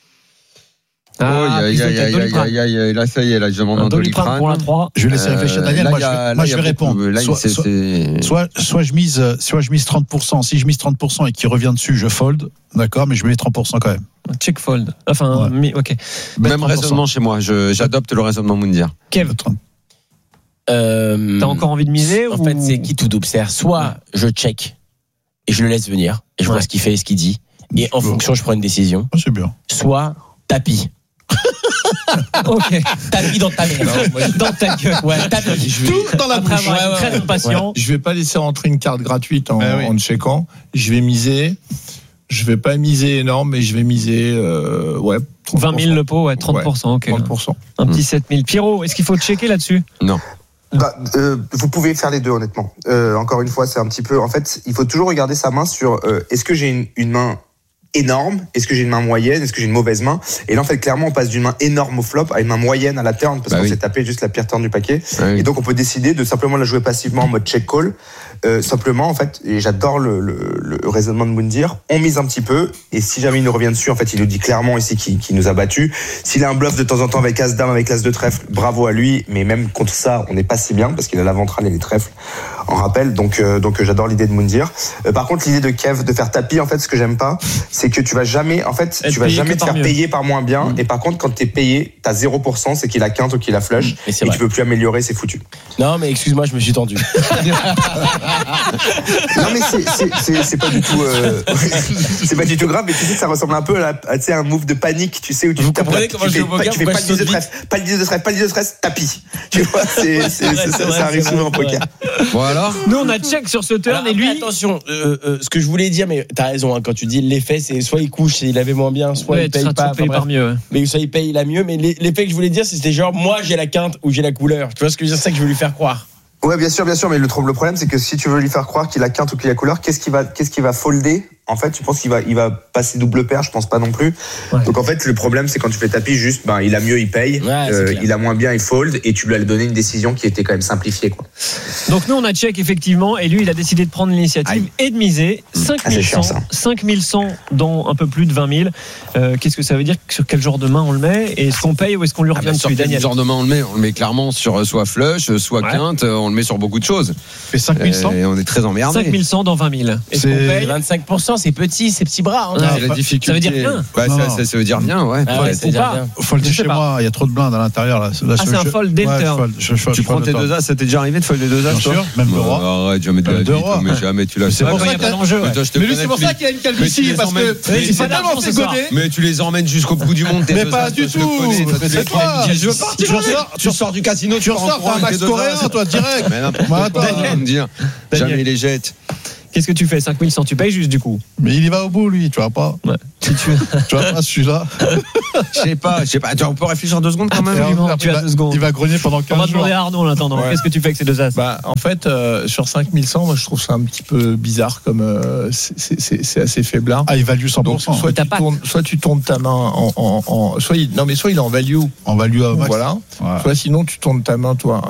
[SPEAKER 10] Ah, aïe, aïe, aïe, aïe, aïe, aïe, là, ça y est, là, je demande un Doliprane
[SPEAKER 1] pour la trois.
[SPEAKER 13] Je vais laisser réfléchir Daniel.
[SPEAKER 10] Là,
[SPEAKER 13] moi,
[SPEAKER 10] y a,
[SPEAKER 13] je,
[SPEAKER 10] là,
[SPEAKER 13] moi, je vais répondre.
[SPEAKER 10] Là,
[SPEAKER 13] soit,
[SPEAKER 10] c'est,
[SPEAKER 13] soit,
[SPEAKER 10] c'est...
[SPEAKER 13] soit, soit, je mise, soit je mise trente pour cent. Si je mise trente pour cent et qu'il revient dessus, je fold. D'accord, mais je mets trente pour cent quand même.
[SPEAKER 1] Check fold. Enfin, ouais. ok.
[SPEAKER 10] Même raisonnement chez moi. Je, j'adopte le raisonnement Moundir.
[SPEAKER 1] Kev. Euh, T'as encore envie de miser?
[SPEAKER 12] En
[SPEAKER 1] ou...
[SPEAKER 12] fait, c'est qui tout double. C'est-à-dire, soit je check et je le laisse venir et je ouais. vois ce qu'il fait et ce qu'il dit. Et en bon. fonction, je prends une décision.
[SPEAKER 13] Oh, c'est bien.
[SPEAKER 12] Soit tapis.
[SPEAKER 1] Ok.
[SPEAKER 12] Tapis dans ta maison.
[SPEAKER 1] Dans ta gueule.
[SPEAKER 12] Ouais, tapis.
[SPEAKER 11] Je vais...
[SPEAKER 12] Tout dans la bouche.
[SPEAKER 1] Ouais, ouais, très impatient.
[SPEAKER 11] Ouais. Je vais pas laisser rentrer une carte gratuite en,
[SPEAKER 13] bah oui.
[SPEAKER 11] en checkant. Je vais miser. Je vais pas miser énorme, mais je vais miser euh, ouais, trente pour cent.
[SPEAKER 1] vingt mille le pot, ouais, trente pour cent, ok.
[SPEAKER 11] trente pour cent.
[SPEAKER 1] Un petit sept mille. Pierrot, est-ce qu'il faut checker là-dessus?
[SPEAKER 10] Non.
[SPEAKER 18] Bah, euh, vous pouvez faire les deux, honnêtement. Euh, encore une fois, c'est un petit peu. En fait, il faut toujours regarder sa main sur euh, est-ce que j'ai une, une main énorme, est-ce que j'ai une main moyenne, est-ce que j'ai une mauvaise main. Et là en fait clairement on passe d'une main énorme au flop à une main moyenne à la turn parce bah qu'on oui. s'est tapé juste la pire turn du paquet. Bah oui. Et donc on peut décider de simplement la jouer passivement en mode check call. Euh, simplement en fait, et j'adore le, le, le raisonnement de Moundir, on mise un petit peu et si jamais il nous revient dessus, en fait il nous dit clairement ici qu'il, qu'il nous a battu. S'il a un bluff de temps en temps avec as dame, avec as de trèfle, bravo à lui, mais même contre ça on n'est pas si bien parce qu'il a la ventrale et les trèfles en rappel, donc, euh, donc j'adore l'idée de Moundir. Euh, par contre l'idée de Kev de faire tapis, en fait ce que j'aime pas, c'est que tu vas jamais, en fait, Elle tu vas jamais te faire mieux. payer par moins bien. Mmh. Et par contre, quand t'es payé, t'as zéro pour cent, c'est qu'il a quinte ou qu'il a flush. Mmh. Et, et tu peux plus améliorer, c'est foutu.
[SPEAKER 12] Non, mais excuse-moi, je me suis tendu.
[SPEAKER 18] Non, mais c'est, c'est, c'est, c'est pas du tout, euh, c'est pas du tout grave, mais tu sais, ça ressemble un peu à, à tu sais, un move de panique, tu sais, où tu
[SPEAKER 12] Vous
[SPEAKER 18] tapes,
[SPEAKER 12] comprenez
[SPEAKER 18] tu,
[SPEAKER 12] comment
[SPEAKER 18] tu
[SPEAKER 12] je
[SPEAKER 18] fais, pas, tu fais pas le dix de stress, pas le dix de stress, pas le dix de stress, tapis. Tu vois, c'est, c'est, c'est, c'est, vrai, ça arrive souvent en poker.
[SPEAKER 10] Bon alors?
[SPEAKER 1] Nous, on a check sur ce turn
[SPEAKER 12] alors,
[SPEAKER 1] et lui.
[SPEAKER 12] Attention, euh, euh, ce que je voulais dire, mais t'as raison, hein, quand tu dis l'effet, c'est c'est soit il couche et il avait moins bien, soit
[SPEAKER 1] Ouais,
[SPEAKER 12] il paye
[SPEAKER 1] sera
[SPEAKER 12] pas.
[SPEAKER 1] toujours payé
[SPEAKER 12] Enfin,
[SPEAKER 1] par
[SPEAKER 12] bref.
[SPEAKER 1] mieux.
[SPEAKER 12] Mais soit il paye la mieux. Mais l'effet que je voulais dire, c'était genre, moi j'ai la quinte ou j'ai la couleur. Tu vois ce que je veux dire? C'est ça que je veux lui faire croire.
[SPEAKER 18] Ouais, bien sûr, bien sûr, mais le, le problème, c'est que si tu veux lui faire croire qu'il a quinte ou qu'il a couleur, qu'est-ce qu'il va, qu'est-ce qu'il va folder? En fait, tu penses qu'il va, il va passer double paire? Je pense pas non plus. Ouais. Donc en fait, le problème, c'est quand tu fais tapis, juste, ben, il a mieux, il paye, ouais, euh, il a moins bien, il fold, et tu lui as donné une décision qui était quand même simplifiée, quoi.
[SPEAKER 1] Donc nous, on a check effectivement, et lui, il a décidé de prendre l'initiative Aïe. et de miser cinq mille cent, ah, cinq mille cent dans un peu plus de vingt mille. Euh, qu'est-ce que ça veut dire? Sur quel genre de main on le met? Et est-ce qu'on paye ou est-ce qu'on lui revient ah, dessus,
[SPEAKER 10] sur
[SPEAKER 1] Daniel?
[SPEAKER 10] Quel genre de main on le met? On le met clairement sur soit flush, soit ouais. quinte, on le met sur beaucoup de choses.
[SPEAKER 13] Et cinq mille cent.
[SPEAKER 10] Et on est très emmerdé.
[SPEAKER 1] cinq mille cent dans vingt mille.
[SPEAKER 12] Est-ce qu'on paye? vingt-cinq pour cent, c'est petit, c'est petit bras. Hein.
[SPEAKER 10] Ah, c'est la difficulté.
[SPEAKER 1] Ça veut dire rien.
[SPEAKER 10] Bah, ça, ça, ça veut dire bien, ouais.
[SPEAKER 12] Ah, ouais,
[SPEAKER 10] faut
[SPEAKER 12] pas.
[SPEAKER 13] Folder chez moi, il y a trop de blindes à l'intérieur. Là. Là,
[SPEAKER 1] ah, c'est un fold dès le turn.
[SPEAKER 10] Tu prends tes deux as, ça t'est déjà arrivé de folder deux as?
[SPEAKER 13] Bien sûr, même le roi.
[SPEAKER 10] Arrête, jamais de la vie, mais jamais tu l'as.
[SPEAKER 13] C'est pour ça qu'il y a l'enjeu. Mais lui, c'est pour ça qu'il y a une calvitie, parce que il s'est tellement fait goder.
[SPEAKER 10] Mais tu les emmènes jusqu'au bout du monde.
[SPEAKER 13] Mais pas du tout. C'est toi.
[SPEAKER 10] Je veux partir. Tu sors du casino,
[SPEAKER 13] tu ressors, t'as un max coréen, toi, direct.
[SPEAKER 10] Mais n'importe quoi, me dire. Jamais les jette.
[SPEAKER 1] Qu'est-ce que tu fais? cinq mille cent, tu payes juste du coup?
[SPEAKER 13] Mais il y va au bout, lui, tu vois pas?
[SPEAKER 1] Ouais.
[SPEAKER 13] Si tu, tu vois pas celui-là?
[SPEAKER 10] Je sais pas, je sais pas. On peut réfléchir deux secondes quand même.
[SPEAKER 1] Absolument, tu as deux secondes.
[SPEAKER 13] Il va grogner pendant quinze jours.
[SPEAKER 1] On va demander à Arnaud en attendant. Ouais. Qu'est-ce que tu fais avec ces deux as?
[SPEAKER 11] Bah, en fait, euh, sur cinq mille cent, moi, je trouve ça un petit peu bizarre comme euh, c'est, c'est, c'est assez faiblard.
[SPEAKER 13] Ah, il value cent pour cent.
[SPEAKER 11] Donc, soit, tu tournes, soit tu tournes ta main en, en, en soit il, non mais soit il est en value.
[SPEAKER 13] En value à max.
[SPEAKER 11] Voilà. Ouais. Soit sinon tu tournes ta main toi